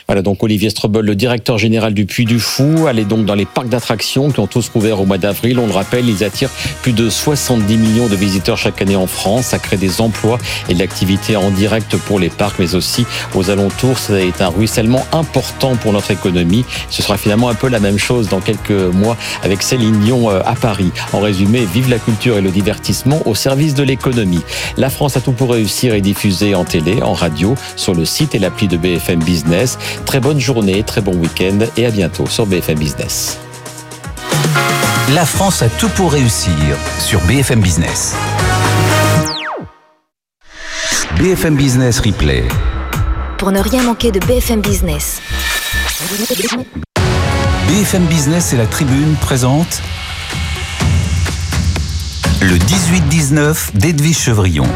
Voilà donc Olivier Strobel, le directeur général du Puy du Fou. Allez donc dans les parcs d'attractions qui ont tous rouvert au mois d'avril. On le rappelle, ils attirent plus de soixante-dix millions de visiteurs chaque année en France. Ça crée des emplois et de l'activité en direct pour les parcs, mais aussi aux alentours. Ça est un ruissellement important pour notre économie. Ce sera finalement un peu la même chose dans quelques mois avec Céline Dion à Paris. En résumé, vive la culture et le divertissement au service de l'économie. La France a tout pour réussir est diffusée en télé, en radio, sur le site et l'appli de B F M Business. Très bonne journée, très bon week-end et à bientôt sur B F M Business. La France a tout pour réussir sur B F M Business. B F M Business Replay. Pour ne rien manquer de B F M Business. B F M Business et la Tribune présentent le dix-huit dix-neuf d'Edwige Chevrillon.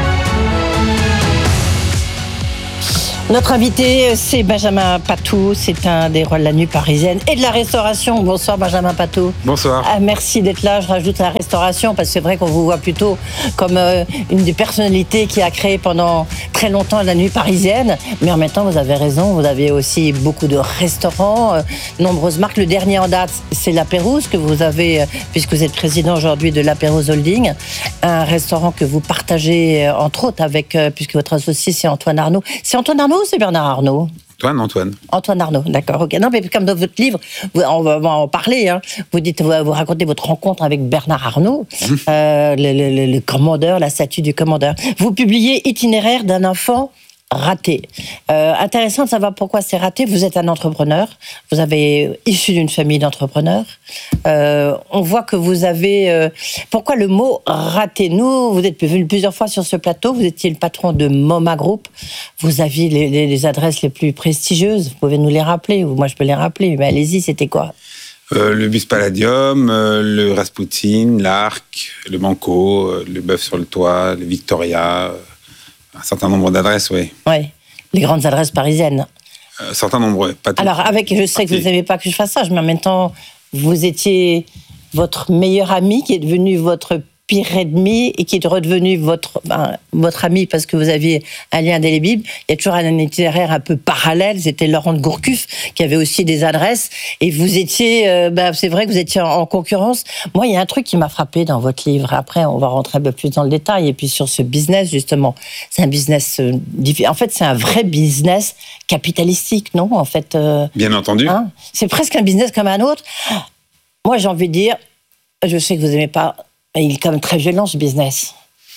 Notre invité, c'est Benjamin Patou. C'est un des rois de la nuit parisienne et de la restauration. Bonsoir Benjamin Patou. Bonsoir. Ah, merci d'être là. Je rajoute la restauration parce que c'est vrai qu'on vous voit plutôt comme euh, une des personnalités qui a créé pendant très longtemps la nuit parisienne. Mais en même temps, vous avez raison, vous avez aussi beaucoup de restaurants, euh, nombreuses marques. Le dernier en date, c'est La Pérouse que vous avez, euh, puisque vous êtes président aujourd'hui de La Pérouse Holding. Un restaurant que vous partagez, euh, entre autres, avec, euh, puisque votre associé, c'est Antoine Arnaud. C'est Antoine Arnaud ou c'est Bernard Arnaud ? Antoine, Antoine. Antoine Arnaud, d'accord. Ok. Non, mais comme dans votre livre, vous, on va en parler. Hein, vous dites, vous, vous racontez votre rencontre avec Bernard Arnaud, mmh. euh, le, le, le commandeur, la statue du commandeur. Vous publiez Itinéraire d'un enfant raté. Euh, intéressant de savoir pourquoi c'est raté. Vous êtes un entrepreneur. Vous avez issu d'une famille d'entrepreneurs. Euh, on voit que vous avez... Euh, pourquoi le mot raté ? Nous, vous êtes venu plusieurs fois sur ce plateau. Vous étiez le patron de MoMA Group. Vous aviez les, les, les adresses les plus prestigieuses. Vous pouvez nous les rappeler. Moi, je peux les rappeler. Mais allez-y, c'était quoi ? euh, Le Bus Palladium, euh, le Rasputin, l'Arc, le Banco, euh, le Bœuf sur le Toit, le Victoria... Euh... Un certain nombre d'adresses, oui. Oui, les grandes adresses parisiennes. Un euh, certain nombre, pas toutes. Alors, avec, je sais que vous n'aimez pas que je fasse ça, mais en même temps, vous étiez votre meilleur ami qui est devenu votre pire ennemi et qui est redevenu votre, ben, votre ami parce que vous aviez un lien indélébile. Il y a toujours un itinéraire un peu parallèle. C'était Laurent de Gourcuff qui avait aussi des adresses. Et vous étiez, euh, ben, c'est vrai que vous étiez en, en concurrence. Moi, il y a un truc qui m'a frappé dans votre livre. Après, on va rentrer un peu plus dans le détail. Et puis sur ce business, justement, c'est un business... Euh, en fait, c'est un vrai business capitalistique, non ? En fait, euh, Bien entendu. Hein, c'est presque un business comme un autre. Moi, j'ai envie de dire, je sais que vous n'aimez pas... Il est quand même très violent, ce business.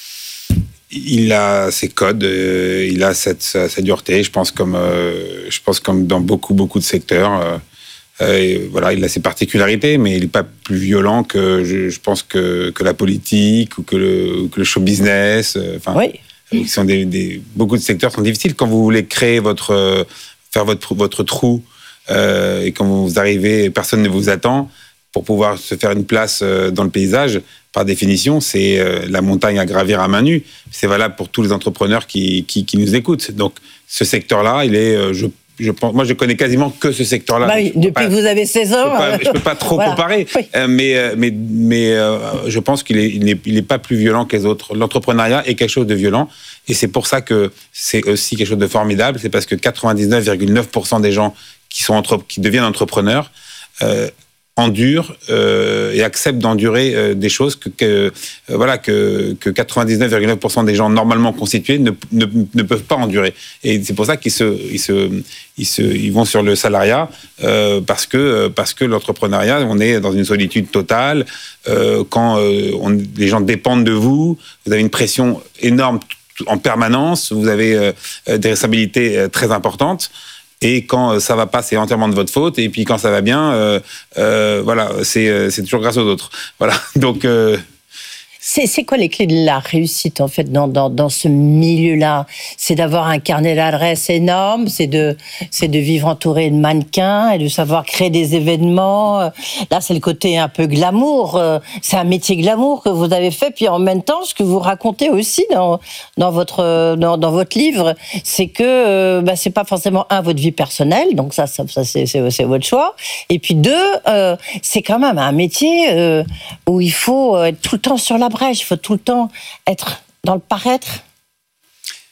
Il a ses codes, euh, il a cette, sa, sa dureté, je pense, comme, euh, je pense comme dans beaucoup, beaucoup de secteurs. Euh, et voilà, il a ses particularités, mais il n'est pas plus violent que, je, je pense, que, que la politique ou que le, que le show business. Euh, enfin, oui. Qui sont des, des, beaucoup de secteurs sont difficiles. Quand vous voulez créer votre, euh, faire votre, votre trou, euh, et quand vous arrivez, personne ne vous attend, pour pouvoir se faire une place dans le paysage, par définition, c'est la montagne à gravir à main nue. C'est valable pour tous les entrepreneurs qui, qui, qui nous écoutent. Donc, ce secteur-là, il est, je, je pense, moi, je connais quasiment que ce secteur-là. Bah oui, depuis pas, que vous avez seize ans. Je ne peux pas trop voilà. comparer, oui. mais, mais, mais euh, je pense qu'il est, il n'est il est pas plus violent que les autres. L'entrepreneuriat est quelque chose de violent, et c'est pour ça que c'est aussi quelque chose de formidable. C'est parce que quatre-vingt-dix-neuf virgule neuf pour cent des gens qui, sont entre, qui deviennent entrepreneurs euh, endurent euh, et acceptent d'endurer euh, des choses que, que, euh, voilà, que, que quatre-vingt-dix-neuf virgule neuf pour cent des gens normalement constitués ne, ne, ne peuvent pas endurer. Et c'est pour ça qu'ils se, ils se, ils se, ils vont sur le salariat euh, parce que, parce que l'entrepreneuriat, on est dans une solitude totale. Euh, quand euh, on, les gens dépendent de vous, vous avez une pression énorme en permanence, vous avez euh, des responsabilités euh, très importantes. Et quand ça va pas, c'est entièrement de votre faute. Et puis quand ça va bien, euh, euh, voilà, c'est c'est toujours grâce aux autres. Voilà. Donc euh... c'est c'est quoi les clés de la réussite en fait dans dans dans ce milieu-là ? C'est d'avoir un carnet d'adresses énorme, c'est de c'est de vivre entouré de mannequins et de savoir créer des événements. Là, c'est le côté un peu glamour. C'est un métier glamour que vous avez fait. Puis en même temps, ce que vous racontez aussi dans dans votre dans, dans votre livre, c'est que bah, c'est pas forcément un votre vie personnelle. Donc ça ça, ça c'est, c'est c'est votre choix. Et puis deux, euh, c'est quand même un métier euh, où il faut être tout le temps sur la brèche. Il faut tout le temps être dans le paraître.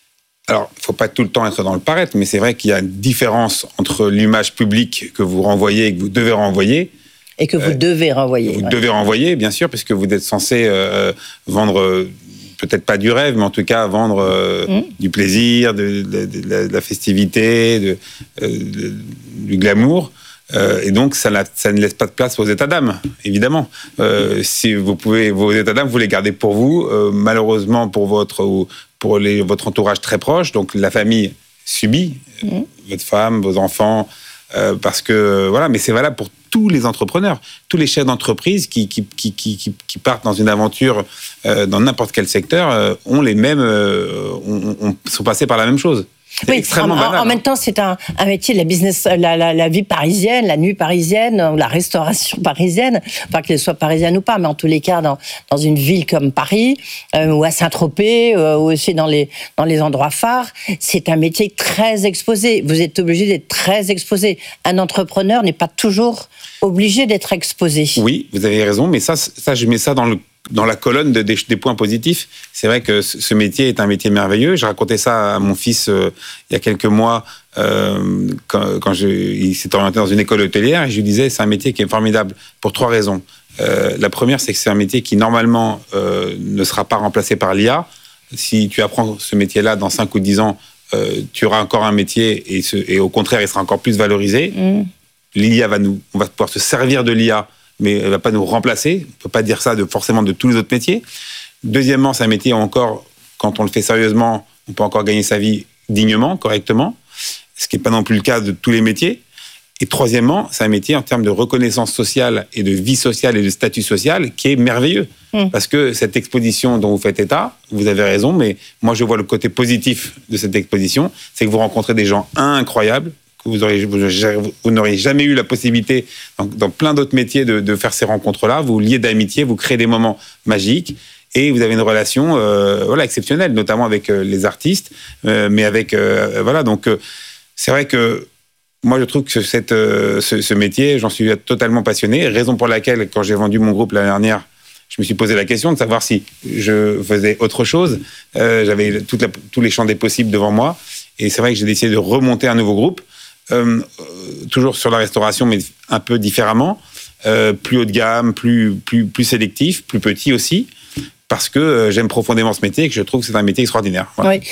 Alors, il ne faut pas tout le temps être dans le paraître, mais c'est vrai qu'il y a une différence entre l'image publique que vous renvoyez et que vous devez renvoyer. Et que vous euh, devez renvoyer. Vous ouais. devez renvoyer, bien sûr, puisque vous êtes censé euh, vendre, euh, peut-être pas du rêve, mais en tout cas vendre euh, mmh. du plaisir, de, de, de, de la festivité, de, euh, de, du glamour. Euh, et donc, ça, ça ne laisse pas de place aux états d'âme, évidemment. Euh, si vous pouvez, vos états d'âme, vous les gardez pour vous. Euh, malheureusement, pour votre, ou pour les, votre entourage très proche, donc la famille subit, mmh. votre femme, vos enfants, euh, parce que voilà. Mais c'est valable pour tous les entrepreneurs, tous les chefs d'entreprise qui qui qui qui, qui partent dans une aventure euh, dans n'importe quel secteur euh, ont les mêmes, euh, ont, ont, sont passés par la même chose. C'est oui, extrêmement en, banal, en même temps, c'est un, un métier de la business, la, la, la vie parisienne, la nuit parisienne, la restauration parisienne, pas qu'elle soit parisienne ou pas, mais en tous les cas, dans, dans une ville comme Paris, euh, ou à Saint-Tropez, euh, ou aussi dans les, dans les endroits phares, c'est un métier très exposé. Vous êtes obligé d'être très exposé. Un entrepreneur n'est pas toujours obligé d'être exposé. Oui, vous avez raison, mais ça, ça je mets ça dans le dans la colonne de, des, des points positifs. C'est vrai que ce métier est un métier merveilleux. Je racontais ça à mon fils euh, il y a quelques mois euh, quand, quand je, il s'est orienté dans une école hôtelière et je lui disais c'est un métier qui est formidable pour trois raisons. Euh, la première, c'est que c'est un métier qui normalement euh, ne sera pas remplacé par l'I A. Si tu apprends ce métier-là dans cinq ou dix ans, euh, tu auras encore un métier et, ce, et au contraire, il sera encore plus valorisé. Mmh. L'I A va nous, on va pouvoir se servir de l'I A, mais elle ne va pas nous remplacer. On ne peut pas dire ça de, forcément de tous les autres métiers. Deuxièmement, c'est un métier où encore, quand on le fait sérieusement, on peut encore gagner sa vie dignement, correctement, ce qui n'est pas non plus le cas de tous les métiers. Et troisièmement, c'est un métier en termes de reconnaissance sociale et de vie sociale et de statut social qui est merveilleux. Mmh. Parce que cette exposition dont vous faites état, vous avez raison, mais moi je vois le côté positif de cette exposition, c'est que vous rencontrez des gens incroyables, Vous, aurez, vous, vous n'auriez jamais eu la possibilité, dans, dans plein d'autres métiers, de, de faire ces rencontres-là. Vous liez d'amitié, vous créez des moments magiques et vous avez une relation euh, voilà, exceptionnelle, notamment avec euh, les artistes, euh, mais avec... Euh, voilà, donc euh, c'est vrai que moi, je trouve que cette, euh, ce, ce métier, j'en suis totalement passionné, raison pour laquelle, quand j'ai vendu mon groupe l'année dernière, je me suis posé la question de savoir si je faisais autre chose. Euh, j'avais toute la, tous les champs des possibles devant moi et c'est vrai que j'ai décidé de remonter un nouveau groupe. Euh, toujours sur la restauration, mais un peu différemment, euh, plus haut de gamme, plus, plus, plus sélectif, plus petit aussi, parce que euh, j'aime profondément ce métier et que je trouve que c'est un métier extraordinaire. Voilà. Oui.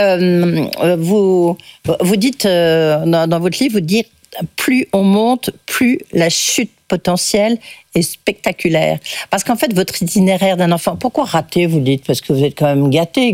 Le, euh, vous, vous dites, euh, dans, dans votre livre, vous dites, plus on monte, plus la chute potentielle est spectaculaire. Parce qu'en fait, votre itinéraire d'un enfant, pourquoi rater, vous dites? Parce que vous êtes quand même gâté,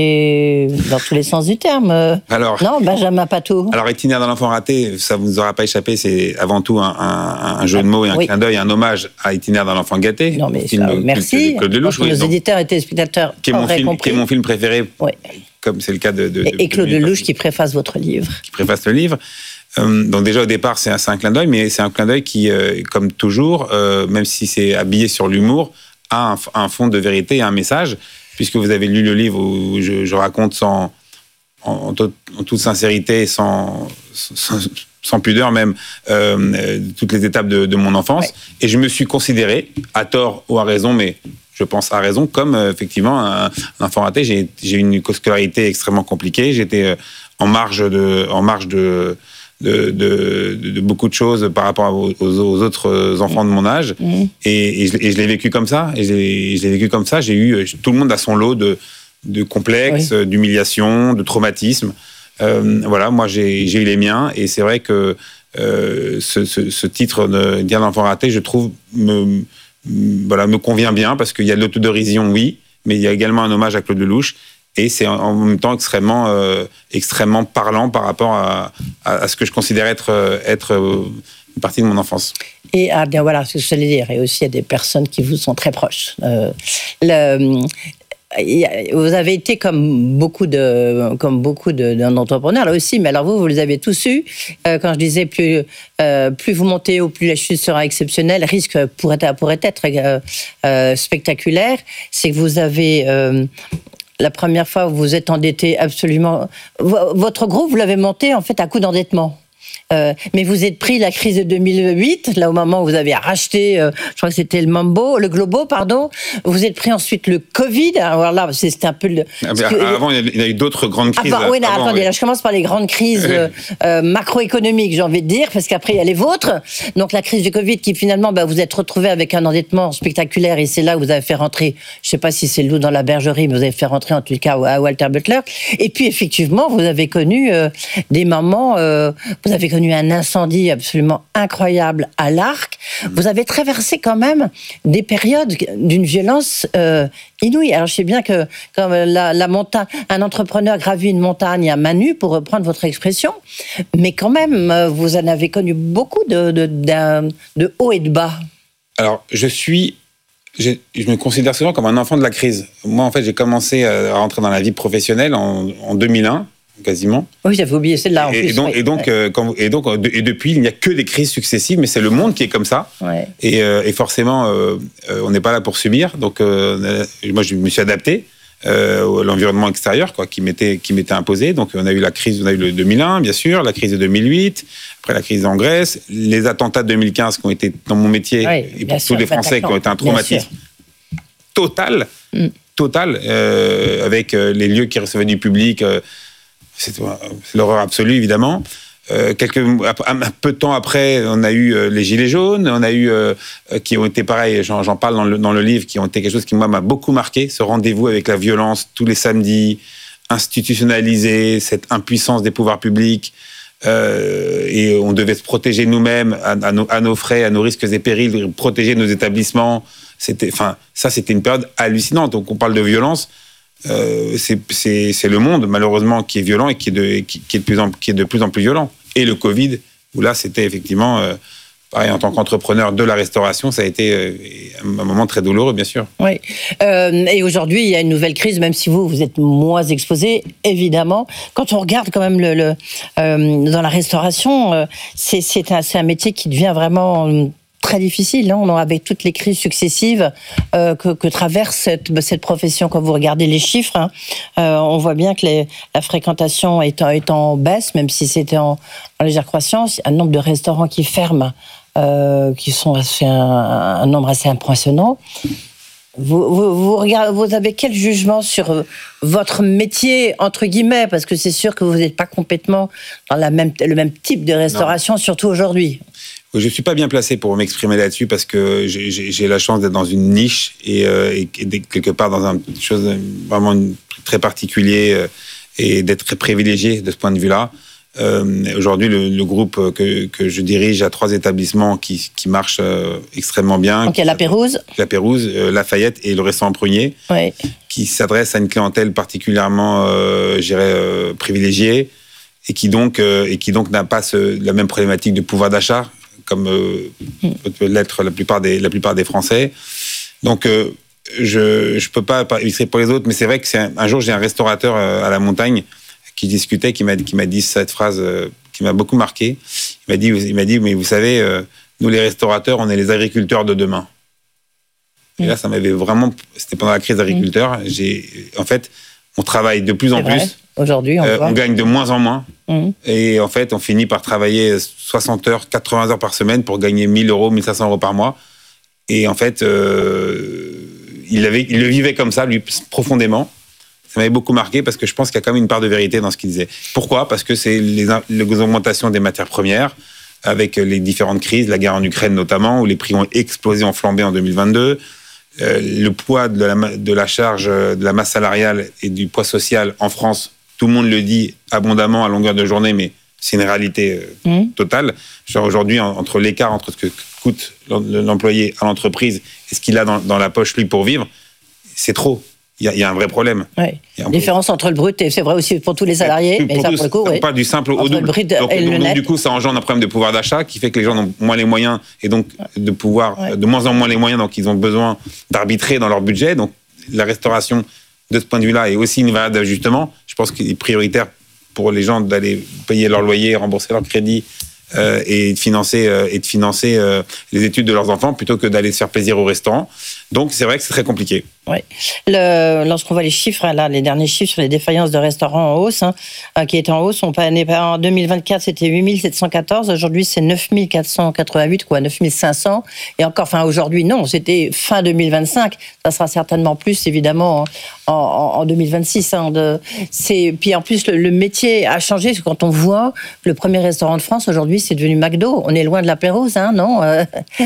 gâté dans tous les sens du terme. Alors, non, Benjamin Patou. Alors, itinéraire d'un enfant raté, ça ne vous aura pas échappé, c'est avant tout un, un, un jeu de mots et un oui. clin d'œil, un hommage à Itinéraire d'un enfant gâté. Non, mais film, ça, merci. Claude Lelouch, nos oui, éditeurs et téléspectateurs qui est, mon film, compris. qui est mon film préféré, oui. comme c'est le cas de... de et, de, et Claude de, Lelouch qui préface votre livre. Qui préface le livre. Euh, donc déjà au départ c'est un, c'est un clin d'œil, mais c'est un clin d'œil qui, euh, comme toujours, euh, même si c'est habillé sur l'humour, a un, un fond de vérité et un message, puisque vous avez lu le livre où je, je raconte sans, en, en, tout, en toute sincérité, sans, sans, sans pudeur même, euh, toutes les étapes de, de mon enfance, ouais. Et je me suis considéré, à tort ou à raison, mais je pense à raison, comme euh, effectivement un, un enfant raté. J'ai, j'ai eu une scolarité extrêmement compliquée, j'étais euh, en marge de... En marge de De, de, de beaucoup de choses par rapport aux, aux autres enfants de mon âge. Mmh. Et, et, je, et je l'ai vécu comme ça. Et je l'ai, je l'ai vécu comme ça. J'ai eu, tout le monde a son lot de, de complexes, oui. d'humiliations, de traumatismes. Euh, voilà, moi, j'ai, j'ai eu les miens. Et c'est vrai que euh, ce, ce, ce titre de Dire l'enfant raté, je trouve, me, voilà, me convient bien parce qu'il y a de l'autodérision, oui, mais il y a également un hommage à Claude Lelouch. Et c'est en même temps extrêmement, euh, extrêmement parlant par rapport à, à, à ce que je considère être, être une partie de mon enfance. Et ah bien voilà, ce que je voulais dire. Et aussi, il y a des personnes qui vous sont très proches. Euh, le, vous avez été comme beaucoup de, comme beaucoup de, d'entrepreneurs là aussi, mais alors vous, vous les avez tous eus. Euh, quand je disais plus, euh, plus vous montez haut, plus la chute sera exceptionnelle, risque pourrait, pourrait être euh, euh, spectaculaire. C'est que vous avez euh, la première fois où vous êtes endetté absolument. Votre groupe, vous l'avez monté en fait à coup d'endettement. Euh, mais vous êtes pris la crise de deux mille huit, là au moment où vous avez racheté, euh, je crois que c'était le Mambo, le Globo, pardon. Vous êtes pris ensuite le Covid. Alors là, c'était un peu le. Ah, que, avant, il y a eu d'autres grandes crises. Avant, oui, non, avant, attendez, oui. là, je commence par les grandes crises euh, euh, macroéconomiques, j'ai envie de dire, parce qu'après il y a les vôtres. Donc la crise du Covid, qui finalement, bah, vous êtes retrouvé avec un endettement spectaculaire, et c'est là où vous avez fait rentrer, je sais pas si c'est le loup dans la bergerie, mais vous avez fait rentrer en tout cas à Walter Butler. Et puis effectivement, vous avez connu euh, des moments, euh, vous avez connu un incendie absolument incroyable à l'Arc. Vous avez traversé quand même des périodes d'une violence euh, inouïe. Alors je sais bien que comme la, la montagne, un entrepreneur gravit une montagne à main nue, pour reprendre votre expression, mais quand même, vous en avez connu beaucoup de, de, de, de hauts et de bas. Alors je suis, je, je me considère souvent comme un enfant de la crise. Moi en fait j'ai commencé à rentrer dans la vie professionnelle en, en deux mille un. Quasiment. Oui, j'avais oublié celle-là en et, plus. Et donc, oui. et, donc, euh, quand, et donc, et depuis, il n'y a que des crises successives, mais c'est le monde qui est comme ça. Ouais. Et, euh, et forcément, euh, euh, on n'est pas là pour subir. Donc, euh, moi, je me suis adapté euh, à l'environnement extérieur, quoi, qui m'était qui m'était imposé. Donc, on a eu la crise, on a eu le deux mille un, bien sûr, la crise de deux mille huit, après la crise en Grèce, les attentats de deux mille quinze qui ont été dans mon métier oui, et pour sûr, tous les Français qui ont été un traumatisme total, mm. total, euh, avec euh, les lieux qui recevaient du public. Euh, C'est l'horreur absolue, évidemment. Euh, quelques, un peu de temps après, on a eu euh, les Gilets jaunes, on a eu, euh, qui ont été pareil, j'en, j'en parle dans le, dans le livre, qui ont été quelque chose qui, moi, m'a beaucoup marqué, ce rendez-vous avec la violence tous les samedis, institutionnalisé, cette impuissance des pouvoirs publics, euh, et on devait se protéger nous-mêmes, à, à, nos, à nos frais, à nos risques et périls, protéger nos établissements. C'était, enfin, ça, c'était une période hallucinante. Donc, on parle de violence. Euh, c'est, c'est, c'est le monde, malheureusement, qui est violent et qui est, de, qui, qui, est de plus en, qui est de plus en plus violent. Et le Covid, où là, c'était effectivement, euh, pareil, en tant qu'entrepreneur de la restauration, ça a été euh, un moment très douloureux, bien sûr. Oui. Euh, et aujourd'hui, il y a une nouvelle crise, même si vous, vous êtes moins exposé, évidemment. Quand on regarde quand même le, le, euh, dans la restauration, euh, c'est, c'est, un, c'est un métier qui devient vraiment... Euh, très difficile, hein, avec toutes les crises successives euh, que, que traverse cette, cette profession. Quand vous regardez les chiffres, hein, euh, on voit bien que les, la fréquentation est en, est en baisse, même si c'était en, en légère croissance. Un nombre de restaurants qui ferment, euh, qui sont assez, un, un nombre assez impressionnant. Vous, vous, vous, regardez, vous avez quel jugement sur votre métier, entre guillemets, parce que c'est sûr que vous n'êtes pas complètement dans la même, le même type de restauration, non. Surtout aujourd'hui. Je ne suis pas bien placé pour m'exprimer là-dessus parce que j'ai, j'ai la chance d'être dans une niche et, euh, et, et quelque part dans une chose vraiment très particulier euh, et d'être très privilégié de ce point de vue-là. Euh, aujourd'hui, le, le groupe que, que je dirige a trois établissements qui, qui marchent euh, extrêmement bien. Donc il y a La Pérouse. La Pérouse, euh, Lafayette et le restaurant Prunier, oui. qui s'adressent à une clientèle particulièrement, euh, je dirais, euh, privilégiée et qui donc, euh, et qui donc n'a pas ce, la même problématique de pouvoir d'achat comme euh, peut l'être la plupart des, la plupart des Français. Donc, euh, je ne peux pas illustrer pour les autres, mais c'est vrai que c'est un, un jour, j'ai un restaurateur euh, à la montagne qui discutait, qui m'a, qui m'a dit cette phrase euh, qui m'a beaucoup marqué. Il m'a dit, il m'a dit mais vous savez, euh, nous les restaurateurs, on est les agriculteurs de demain. Mmh. Et là, ça m'avait vraiment... C'était pendant la crise d'agriculteurs. Mmh. J'ai, en fait, on travaille de plus en c'est plus. Vrai. Aujourd'hui, on, euh, on gagne de moins en moins. Mmh. Et en fait, on finit par travailler soixante heures, quatre-vingts heures par semaine pour gagner mille euros, mille cinq cents euros par mois. Et en fait, euh, il, avait, il le vivait comme ça, lui, profondément. Ça m'avait beaucoup marqué parce que je pense qu'il y a quand même une part de vérité dans ce qu'il disait. Pourquoi ? Parce que c'est les, les augmentations des matières premières, avec les différentes crises, la guerre en Ukraine notamment, où les prix ont explosé, ont flambé en deux mille vingt-deux. Euh, le poids de la, de la charge, de la masse salariale et du poids social en France, tout le monde le dit abondamment à longueur de journée, mais c'est une réalité euh, mmh. totale. Genre aujourd'hui, en, entre l'écart entre ce que coûte l'employé à l'entreprise et ce qu'il a dans, dans la poche, lui, pour vivre, c'est trop. Il y, y a un vrai problème. Ouais. La différence entre le brut, et c'est vrai aussi pour tous les salariés, mais, mais ça, tous, pour le coup, on oui. parle du simple au double. Donc, donc, et donc, donc du coup, ça engendre un problème de pouvoir d'achat qui fait que les gens ont moins les moyens et donc de pouvoir, ouais. de moins en moins les moyens, donc ils ont besoin d'arbitrer dans leur budget. Donc, la restauration, de ce point de vue-là, est aussi une variable d'ajustement. Je pense qu'il est prioritaire pour les gens d'aller payer leur loyer, rembourser leur crédit euh, et de financer, euh, et de financer euh, les études de leurs enfants plutôt que d'aller se faire plaisir au restaurant. Donc, c'est vrai que c'est très compliqué. Oui. Le, lorsqu'on voit les chiffres, là, les derniers chiffres sur les défaillances de restaurants en hausse, hein, qui étaient en hausse, on, en deux mille vingt-quatre, c'était huit mille sept cent quatorze, aujourd'hui c'est neuf mille quatre cent quatre-vingt-huit, quoi, neuf mille cinq cents. Et encore, enfin aujourd'hui, non, c'était fin deux mille vingt-cinq. Ça sera certainement plus, évidemment, en, en, en deux mille vingt-six. Hein, de, c'est, puis en plus, le, le métier a changé. Parce que quand on voit le premier restaurant de France, aujourd'hui, c'est devenu McDo. On est loin de l'apéro, hein, non euh...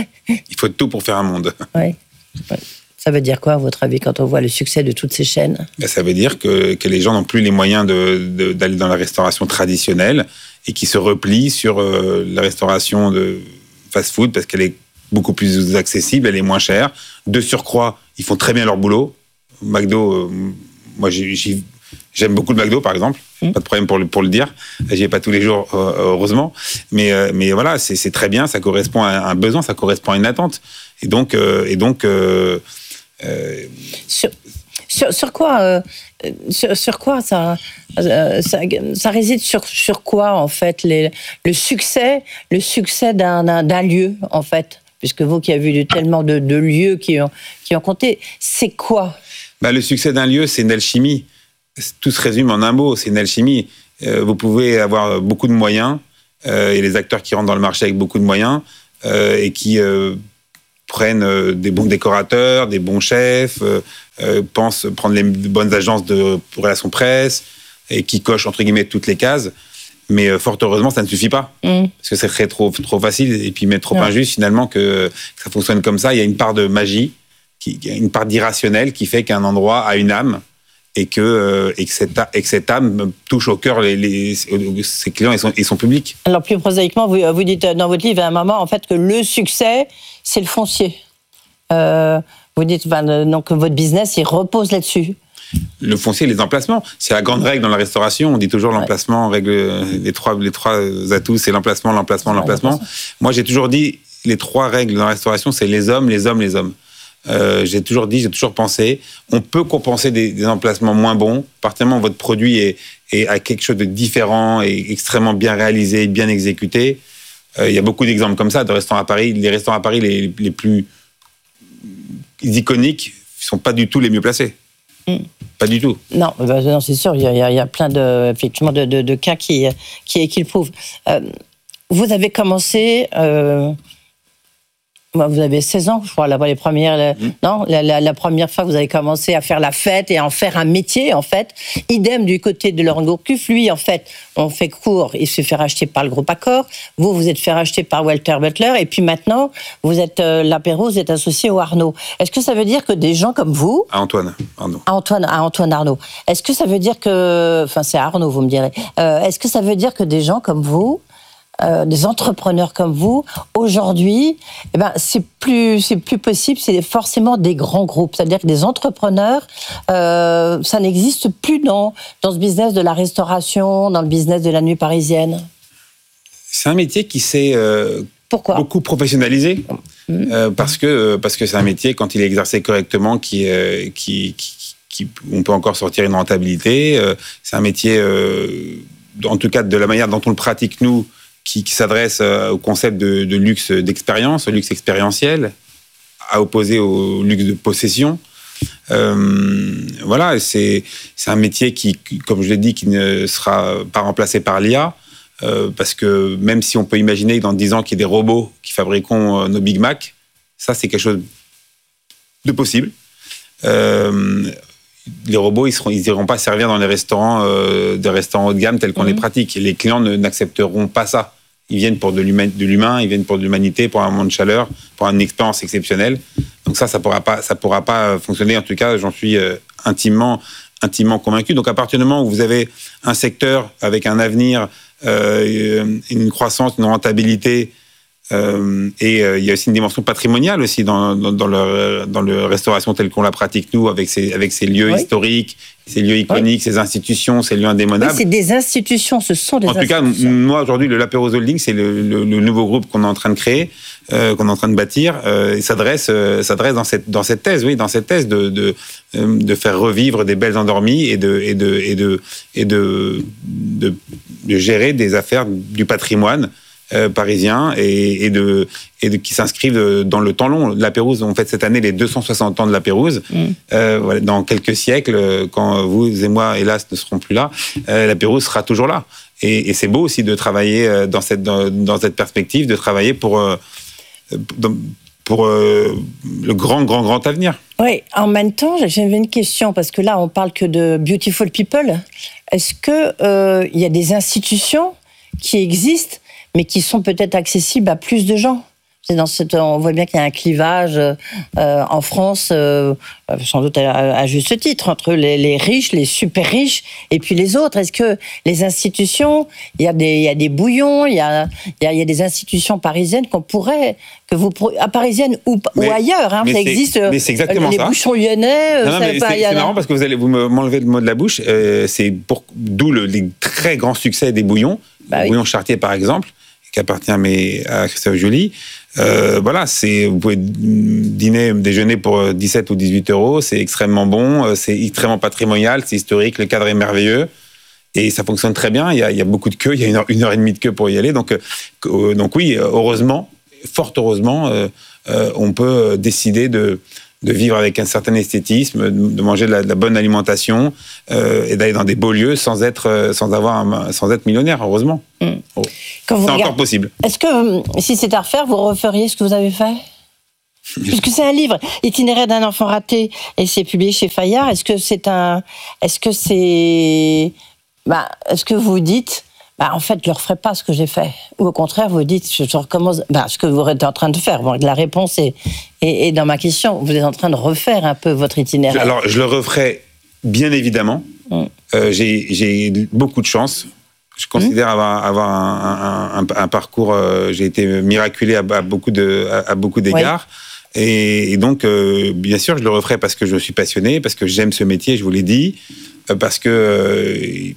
Il faut tout pour faire un monde. Oui. Ouais. Ça veut dire quoi, à votre avis, quand on voit le succès de toutes ces chaînes ? Ben, ça veut dire que, que les gens n'ont plus les moyens de, de, d'aller dans la restauration traditionnelle et qui se replient sur euh, la restauration de fast-food parce qu'elle est beaucoup plus accessible, elle est moins chère. De surcroît, ils font très bien leur boulot. McDo, euh, moi j'y, j'y, j'aime beaucoup le McDo, par exemple. Mmh. Pas de problème pour le, pour le dire. J'y vais pas tous les jours, euh, heureusement. Mais, euh, mais voilà, c'est, c'est très bien, ça correspond à un besoin, ça correspond à une attente. Et donc... Euh, et donc euh, Euh... Sur, sur, sur quoi, euh, sur, sur quoi ça, euh, ça, ça réside sur, sur quoi en fait les, le succès, le succès d'un, d'un, d'un lieu en fait, puisque vous qui avez vu tellement de, de lieux qui ont, qui ont compté, c'est quoi ? Bah, le succès d'un lieu, c'est une alchimie. Tout se résume en un mot, c'est une alchimie. Euh, vous pouvez avoir beaucoup de moyens euh, et les acteurs qui rentrent dans le marché avec beaucoup de moyens euh, et qui euh, prennent des bons décorateurs, des bons chefs, euh, pensent prendre les bonnes agences de pour relations presse et qui cochent entre guillemets toutes les cases. Mais euh, fort heureusement, ça ne suffit pas mmh. parce que c'est très trop trop facile et puis mais trop ouais. injuste finalement que, que ça fonctionne comme ça. Il y a une part de magie, qui, une part d'irrationnel qui fait qu'un endroit a une âme et que euh, et que cette et que cette âme touche au cœur les, les ses clients et son, et son public. Alors plus prosaïquement, vous vous dites dans votre livre à un moment en fait que le succès c'est le foncier. Euh, vous dites ben, donc votre business il repose là-dessus. Le foncier, les emplacements, c'est la grande règle dans la restauration. On dit toujours l'emplacement, ouais. règle les trois les trois atouts, c'est l'emplacement, l'emplacement, l'emplacement. Moi, j'ai toujours dit les trois règles dans la restauration, c'est les hommes, les hommes, les hommes. Euh, j'ai toujours dit, j'ai toujours pensé, on peut compenser des, des emplacements moins bons, particulièrement votre produit est, est à quelque chose de différent et extrêmement bien réalisé, bien exécuté. Euh, il y a beaucoup d'exemples comme ça de restaurants à Paris. Les restaurants à Paris les, les plus iconiques ne sont pas du tout les mieux placés. Mmh. Pas du tout. Non, bah, non c'est sûr, il y a, il y a plein de, effectivement, de, de, de cas qui, qui, qui le prouvent. Euh, vous avez commencé... Euh, Vous avez seize ans, je crois, la, les premières, la, mmh. non, la, la, la première fois que vous avez commencé à faire la fête et à en faire un métier, en fait. Idem du côté de Laurent Gourcuff. Lui, en fait, on fait court, il se fait racheter par le groupe Accor. Vous, vous êtes fait racheter par Walter Butler. Et puis maintenant, vous êtes, euh, l'apéro, vous êtes associé au Arnaud. Est-ce que ça veut dire que des gens comme vous... À Antoine Arnaud. À Antoine, à Antoine Arnaud. Est-ce que ça veut dire que... Enfin, c'est Arnaud, vous me direz. Euh, est-ce que ça veut dire que des gens comme vous... Euh, des entrepreneurs comme vous, aujourd'hui, eh ben, c'est plus, c'est plus possible, c'est forcément des grands groupes. C'est-à-dire que des entrepreneurs, euh, ça n'existe plus dans, dans ce business de la restauration, dans le business de la nuit parisienne. C'est un métier qui s'est euh, Pourquoi beaucoup professionnalisé, mmh. euh, parce, que, parce que c'est un métier, quand il est exercé correctement, qui, euh, qui, qui, qui, on peut encore sortir une rentabilité. Euh, c'est un métier, euh, en tout cas de la manière dont on le pratique, nous, Qui, qui s'adresse au concept de, de luxe d'expérience, au luxe expérientiel, à opposer au luxe de possession. Euh, voilà, c'est, c'est un métier qui, comme je l'ai dit, qui ne sera pas remplacé par l'I A, euh, parce que même si on peut imaginer que dans dix ans qu'il y ait des robots qui fabriqueront nos Big Mac, ça c'est quelque chose de possible. Euh, les robots, ils ne iront pas servir dans les restaurants, euh, des restaurants haut de gamme tels qu'on mmh. les pratique. Les clients ne, n'accepteront pas ça. Ils viennent pour de, l'humain, de l'humain, ils viennent pour de l'humanité, pour un moment de chaleur, pour une expérience exceptionnelle. Donc ça, ça ne pourra pas, ça pourra pas fonctionner. En tout cas, j'en suis euh, intimement, intimement convaincu. Donc à partir du moment où vous avez un secteur avec un avenir, euh, une croissance, une rentabilité, Euh, et euh, il y a aussi une dimension patrimoniale aussi dans, dans, dans, le, dans le restauration telle qu'on la pratique nous, avec ces, avec ces lieux oui. historiques, ces lieux iconiques, oui. ces institutions, ces lieux indémodables. Oui, c'est des institutions, ce sont des en institutions. En tout cas, moi aujourd'hui, le L'Apéros Holding, c'est le, le, le nouveau groupe qu'on est en train de créer, euh, qu'on est en train de bâtir, euh, et s'adresse, euh, s'adresse dans cette, dans cette thèse, oui, dans cette thèse de, de, de faire revivre des belles endormies et de, et de, et de, et de, de, de gérer des affaires du patrimoine. euh, parisiens et, et, de, et de, qui s'inscrivent dans le temps long. La Pérouse, on fête cette année les deux cent soixante ans de la Pérouse. Mmh. Euh, voilà, dans quelques siècles, quand vous et moi, hélas, ne serons plus là, euh, la Pérouse sera toujours là. Et, et c'est beau aussi de travailler dans cette, dans, dans cette perspective, de travailler pour, euh, pour, pour euh, le grand, grand, grand avenir. Oui, en même temps, j'avais une question, parce que là, on parle que de beautiful people. Est-ce qu'il euh, y a des institutions qui existent, mais qui sont peut-être accessibles à plus de gens ? C'est dans cette, on voit bien qu'il y a un clivage euh, en France, euh, sans doute à, à juste titre, entre les, les riches, les super riches, et puis les autres. Est-ce que les institutions, il y a des, il y a des bouillons, il y a, il y a, il y a des institutions parisiennes qu'on pourrait, que vous, à parisiennes ou, mais, ou ailleurs, hein, ça existe. Mais c'est exactement les ça. Les bouchons lyonnais. Non, non, mais c'est, c'est marrant parce que vous allez vous m'enlever le mot de la bouche. Euh, c'est pour, d'où le les très grands succès des bouillons, bah, le oui. bouillon Chartier par exemple, qui appartient à, mes, à Christophe Joly. Euh, voilà, c'est, vous pouvez dîner, déjeuner pour dix-sept ou dix-huit euros, c'est extrêmement bon, c'est extrêmement patrimonial, c'est historique, le cadre est merveilleux et ça fonctionne très bien. Il y a, il y a beaucoup de queues, il y a une heure, une heure et demie de queue pour y aller. Donc, euh, donc oui, heureusement, fort heureusement, euh, euh, on peut décider de, de vivre avec un certain esthétisme, de manger de la, de la bonne alimentation euh, et d'aller dans des beaux lieux sans être, sans avoir un, sans être millionnaire, heureusement. Mmh. Oh. C'est regardez, encore possible. Est-ce que, si c'était à refaire, vous referiez ce que vous avez fait ? Puisque c'est un livre, Itinéraire d'un enfant raté, et c'est publié chez Fayard. Est-ce que c'est un, est-ce que c'est, bah, est-ce que vous dites, bah, en fait, je ne referai pas ce que j'ai fait, ou au contraire, vous dites, je recommence, bah, ce que vous êtes en train de faire. Bon, la réponse est, est, est dans ma question. Vous êtes en train de refaire un peu votre itinéraire. Alors, je le referai bien évidemment. Mmh. Euh, j'ai, j'ai beaucoup de chance. Je considère mmh. avoir, avoir un, un, un, un parcours, euh, j'ai été miraculé à, à, beaucoup, de, à, à beaucoup d'égards. Oui. Et, et donc, euh, bien sûr, je le referai parce que je suis passionné, parce que j'aime ce métier, je vous l'ai dit, euh, parce que euh,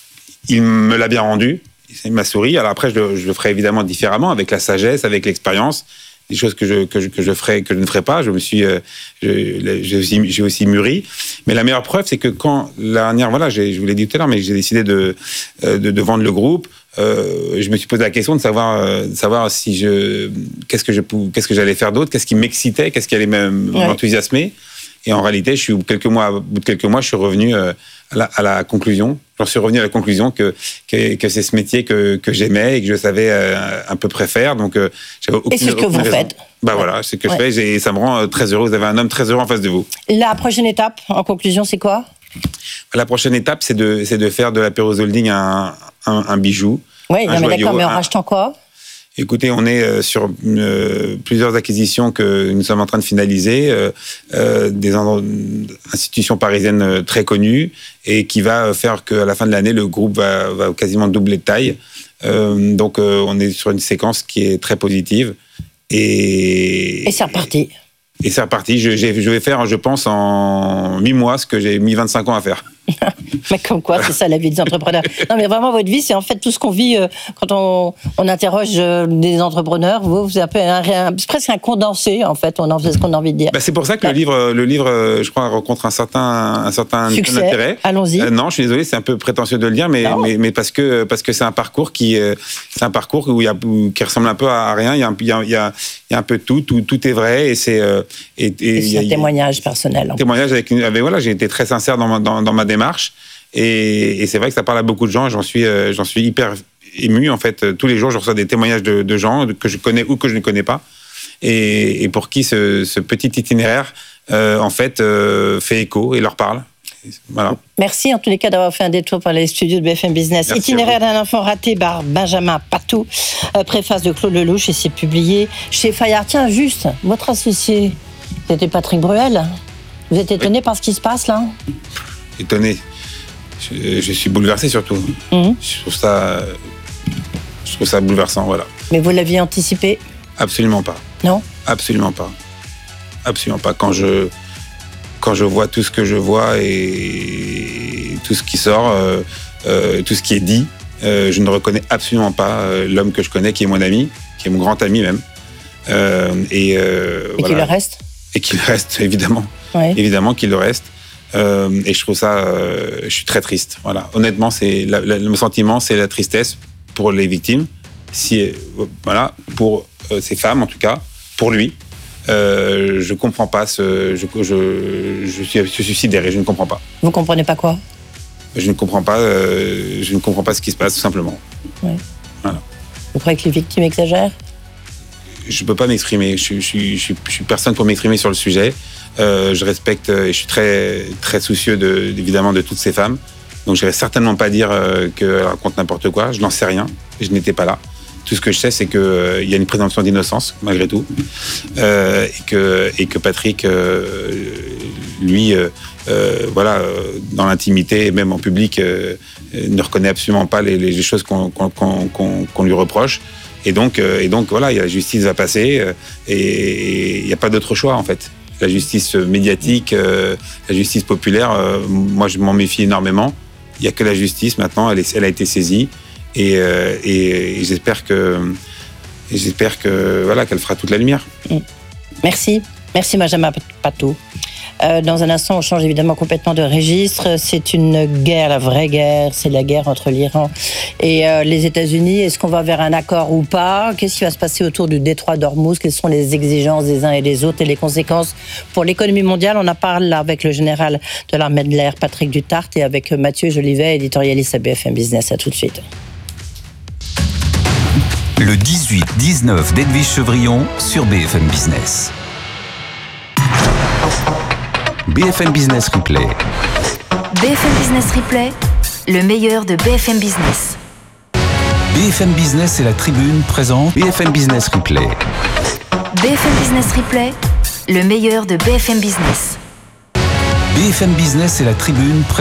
il me l'a bien rendu, il m'a souri. Alors après, je le, je le ferai évidemment différemment, avec la sagesse, avec l'expérience, des choses que je, que je, que je, ferai, que je ne ferai pas. Je me suis, euh, je, j'ai, aussi, j'ai aussi mûri. Mais la meilleure preuve, c'est que quand la dernière, voilà, j'ai, je vous l'ai dit tout à l'heure, mais j'ai décidé de, de, de vendre le groupe. Euh, je me suis posé la question de savoir, euh, de savoir si je, qu'est-ce que je, qu'est-ce que j'allais faire d'autre, qu'est-ce qui m'excitait, qu'est-ce qui allait m'enthousiasmer. Ouais. Et en réalité, je suis quelques mois, au bout de quelques mois, je suis revenu euh, à, la, à la conclusion. J'en suis revenu à la conclusion que que, que c'est ce métier que, que j'aimais et que je savais euh, un peu préfère. Donc, euh, j'avais aucune, et c'est ce que vous raison. faites. Bah voilà, c'est ce que ouais. je fais. J'ai, ça me rend très heureux. Vous avez un homme très heureux en face de vous. La prochaine étape, en conclusion, c'est quoi ? La prochaine étape, c'est de, c'est de faire de la Pérouse Holding un, un, un bijou. Oui, non, mais d'accord, mais en un... rachetant quoi ? Écoutez, on est sur euh, plusieurs acquisitions que nous sommes en train de finaliser, euh, euh, des institutions parisiennes très connues, et qui va faire qu'à la fin de l'année, le groupe va, va quasiment doubler de taille. Euh, donc, euh, on est sur une séquence qui est très positive. Et, et c'est reparti. Et c'est reparti. Je, je vais faire, je pense, en huit mois ce que j'ai mis vingt-cinq ans à faire. Mais comme quoi, c'est ça la vie des entrepreneurs. Non, mais vraiment, votre vie, c'est en fait tout ce qu'on vit euh, quand on, on interroge euh, des entrepreneurs. Vous, vous avez un, un, c'est presque un condensé, en fait. On en fait ce qu'on a envie de dire. Bah, c'est pour ça que ouais. le livre, le livre, je crois, rencontre un certain, un certain Succès. intérêt. Allons-y. Euh, non, je suis désolé, c'est un peu prétentieux de le dire, mais, mais, mais parce que parce que c'est un parcours qui, euh, c'est un parcours où il y a, où, qui ressemble un peu à rien. Il y a, il y a, il y a, il y a un peu de tout, tout, tout est vrai, et c'est euh, et, et, et c'est un témoignage personnel. Un témoignage avec, avec voilà, j'ai été très sincère dans ma, dans, dans ma démarche. Et, et c'est vrai que ça parle à beaucoup de gens. J'en suis, euh, j'en suis hyper ému en fait. Tous les jours, je reçois des témoignages de, de gens que je connais ou que je ne connais pas, et, et pour qui ce, ce petit itinéraire euh, en fait euh, fait écho et leur parle. Voilà. Merci en tous les cas d'avoir fait un détour par les studios de B F M Business. Merci. Itinéraire d'un enfant raté par Benjamin Patou, euh, préface de Claude Lelouch, et c'est publié chez Fayard. Tiens, juste, votre associé, c'était Patrick Bruel. Vous êtes étonné oui. par ce qui se passe là ? Étonné. Je, je suis bouleversé surtout. Mmh. Je trouve ça, je trouve ça bouleversant, voilà. Mais vous l'aviez anticipé ? Absolument pas. Non ? Absolument pas. Absolument pas. Quand je, quand je vois tout ce que je vois et tout ce qui sort, euh, euh, tout ce qui est dit, euh, je ne reconnais absolument pas euh, l'homme que je connais, qui est mon ami, qui est mon grand ami même. Euh, et euh, et voilà. Qu'il le reste ? Et qu'il reste, évidemment. Ouais. Évidemment qu'il le reste. Euh, et je trouve ça, euh, je suis très triste. Voilà. Honnêtement, c'est la, la, le sentiment, c'est la tristesse pour les victimes, si, euh, voilà, pour euh, ces femmes en tout cas, pour lui, euh, je comprends pas ce, je, je, je suis, je suis sidéré, je ne comprends pas. Vous comprenez pas quoi? Je ne comprends pas, euh, je ne comprends pas ce qui se passe tout simplement. Ouais. Voilà. Vous croyez que les victimes exagèrent? Je peux pas m'exprimer, je, je, je, je, suis, je suis personne pour m'exprimer sur le sujet. Euh, je respecte et je suis très, très soucieux de, évidemment de toutes ces femmes. Donc je ne vais certainement pas dire euh, qu'elles racontent n'importe quoi, je n'en sais rien, je n'étais pas là. Tout ce que je sais, c'est qu'il euh, y a une présomption d'innocence, malgré tout, euh, et, que, et que Patrick, euh, lui, euh, euh, voilà, euh, dans l'intimité et même en public, euh, ne reconnaît absolument pas les, les choses qu'on, qu'on, qu'on, qu'on lui reproche. Et donc, euh, et donc voilà, la justice va passer, euh, et il n'y a pas d'autre choix, en fait. La justice médiatique, euh, la justice populaire, euh, moi, je m'en méfie énormément. Il n'y a que la justice, maintenant, elle, est, elle a été saisie. Et, euh, et, et j'espère que, et j'espère que voilà, qu'elle fera toute la lumière. Merci, merci Benjamin Patou. Euh, dans un instant, on change évidemment complètement de registre. C'est une guerre, la vraie guerre, c'est la guerre entre l'Iran et euh, les États-Unis. Est-ce qu'on va vers un accord ou pas? Qu'est-ce qui va se passer autour du détroit d'Ormuz? Quelles sont les exigences des uns et des autres et les conséquences pour l'économie mondiale? On en parle avec le général de l'armée de l'air, Patrick Dutart, et avec Mathieu Jolivet, éditorialiste à B F M Business. À tout de suite. Le dix-huit dix-neuf d'Edwige Chevrillon sur B F M Business. B F M Business Replay. B F M Business Replay, le meilleur de B F M Business. B F M Business et la Tribune présente B F M Business Replay. B F M Business Replay, le meilleur de B F M Business. B F M Business et la Tribune présente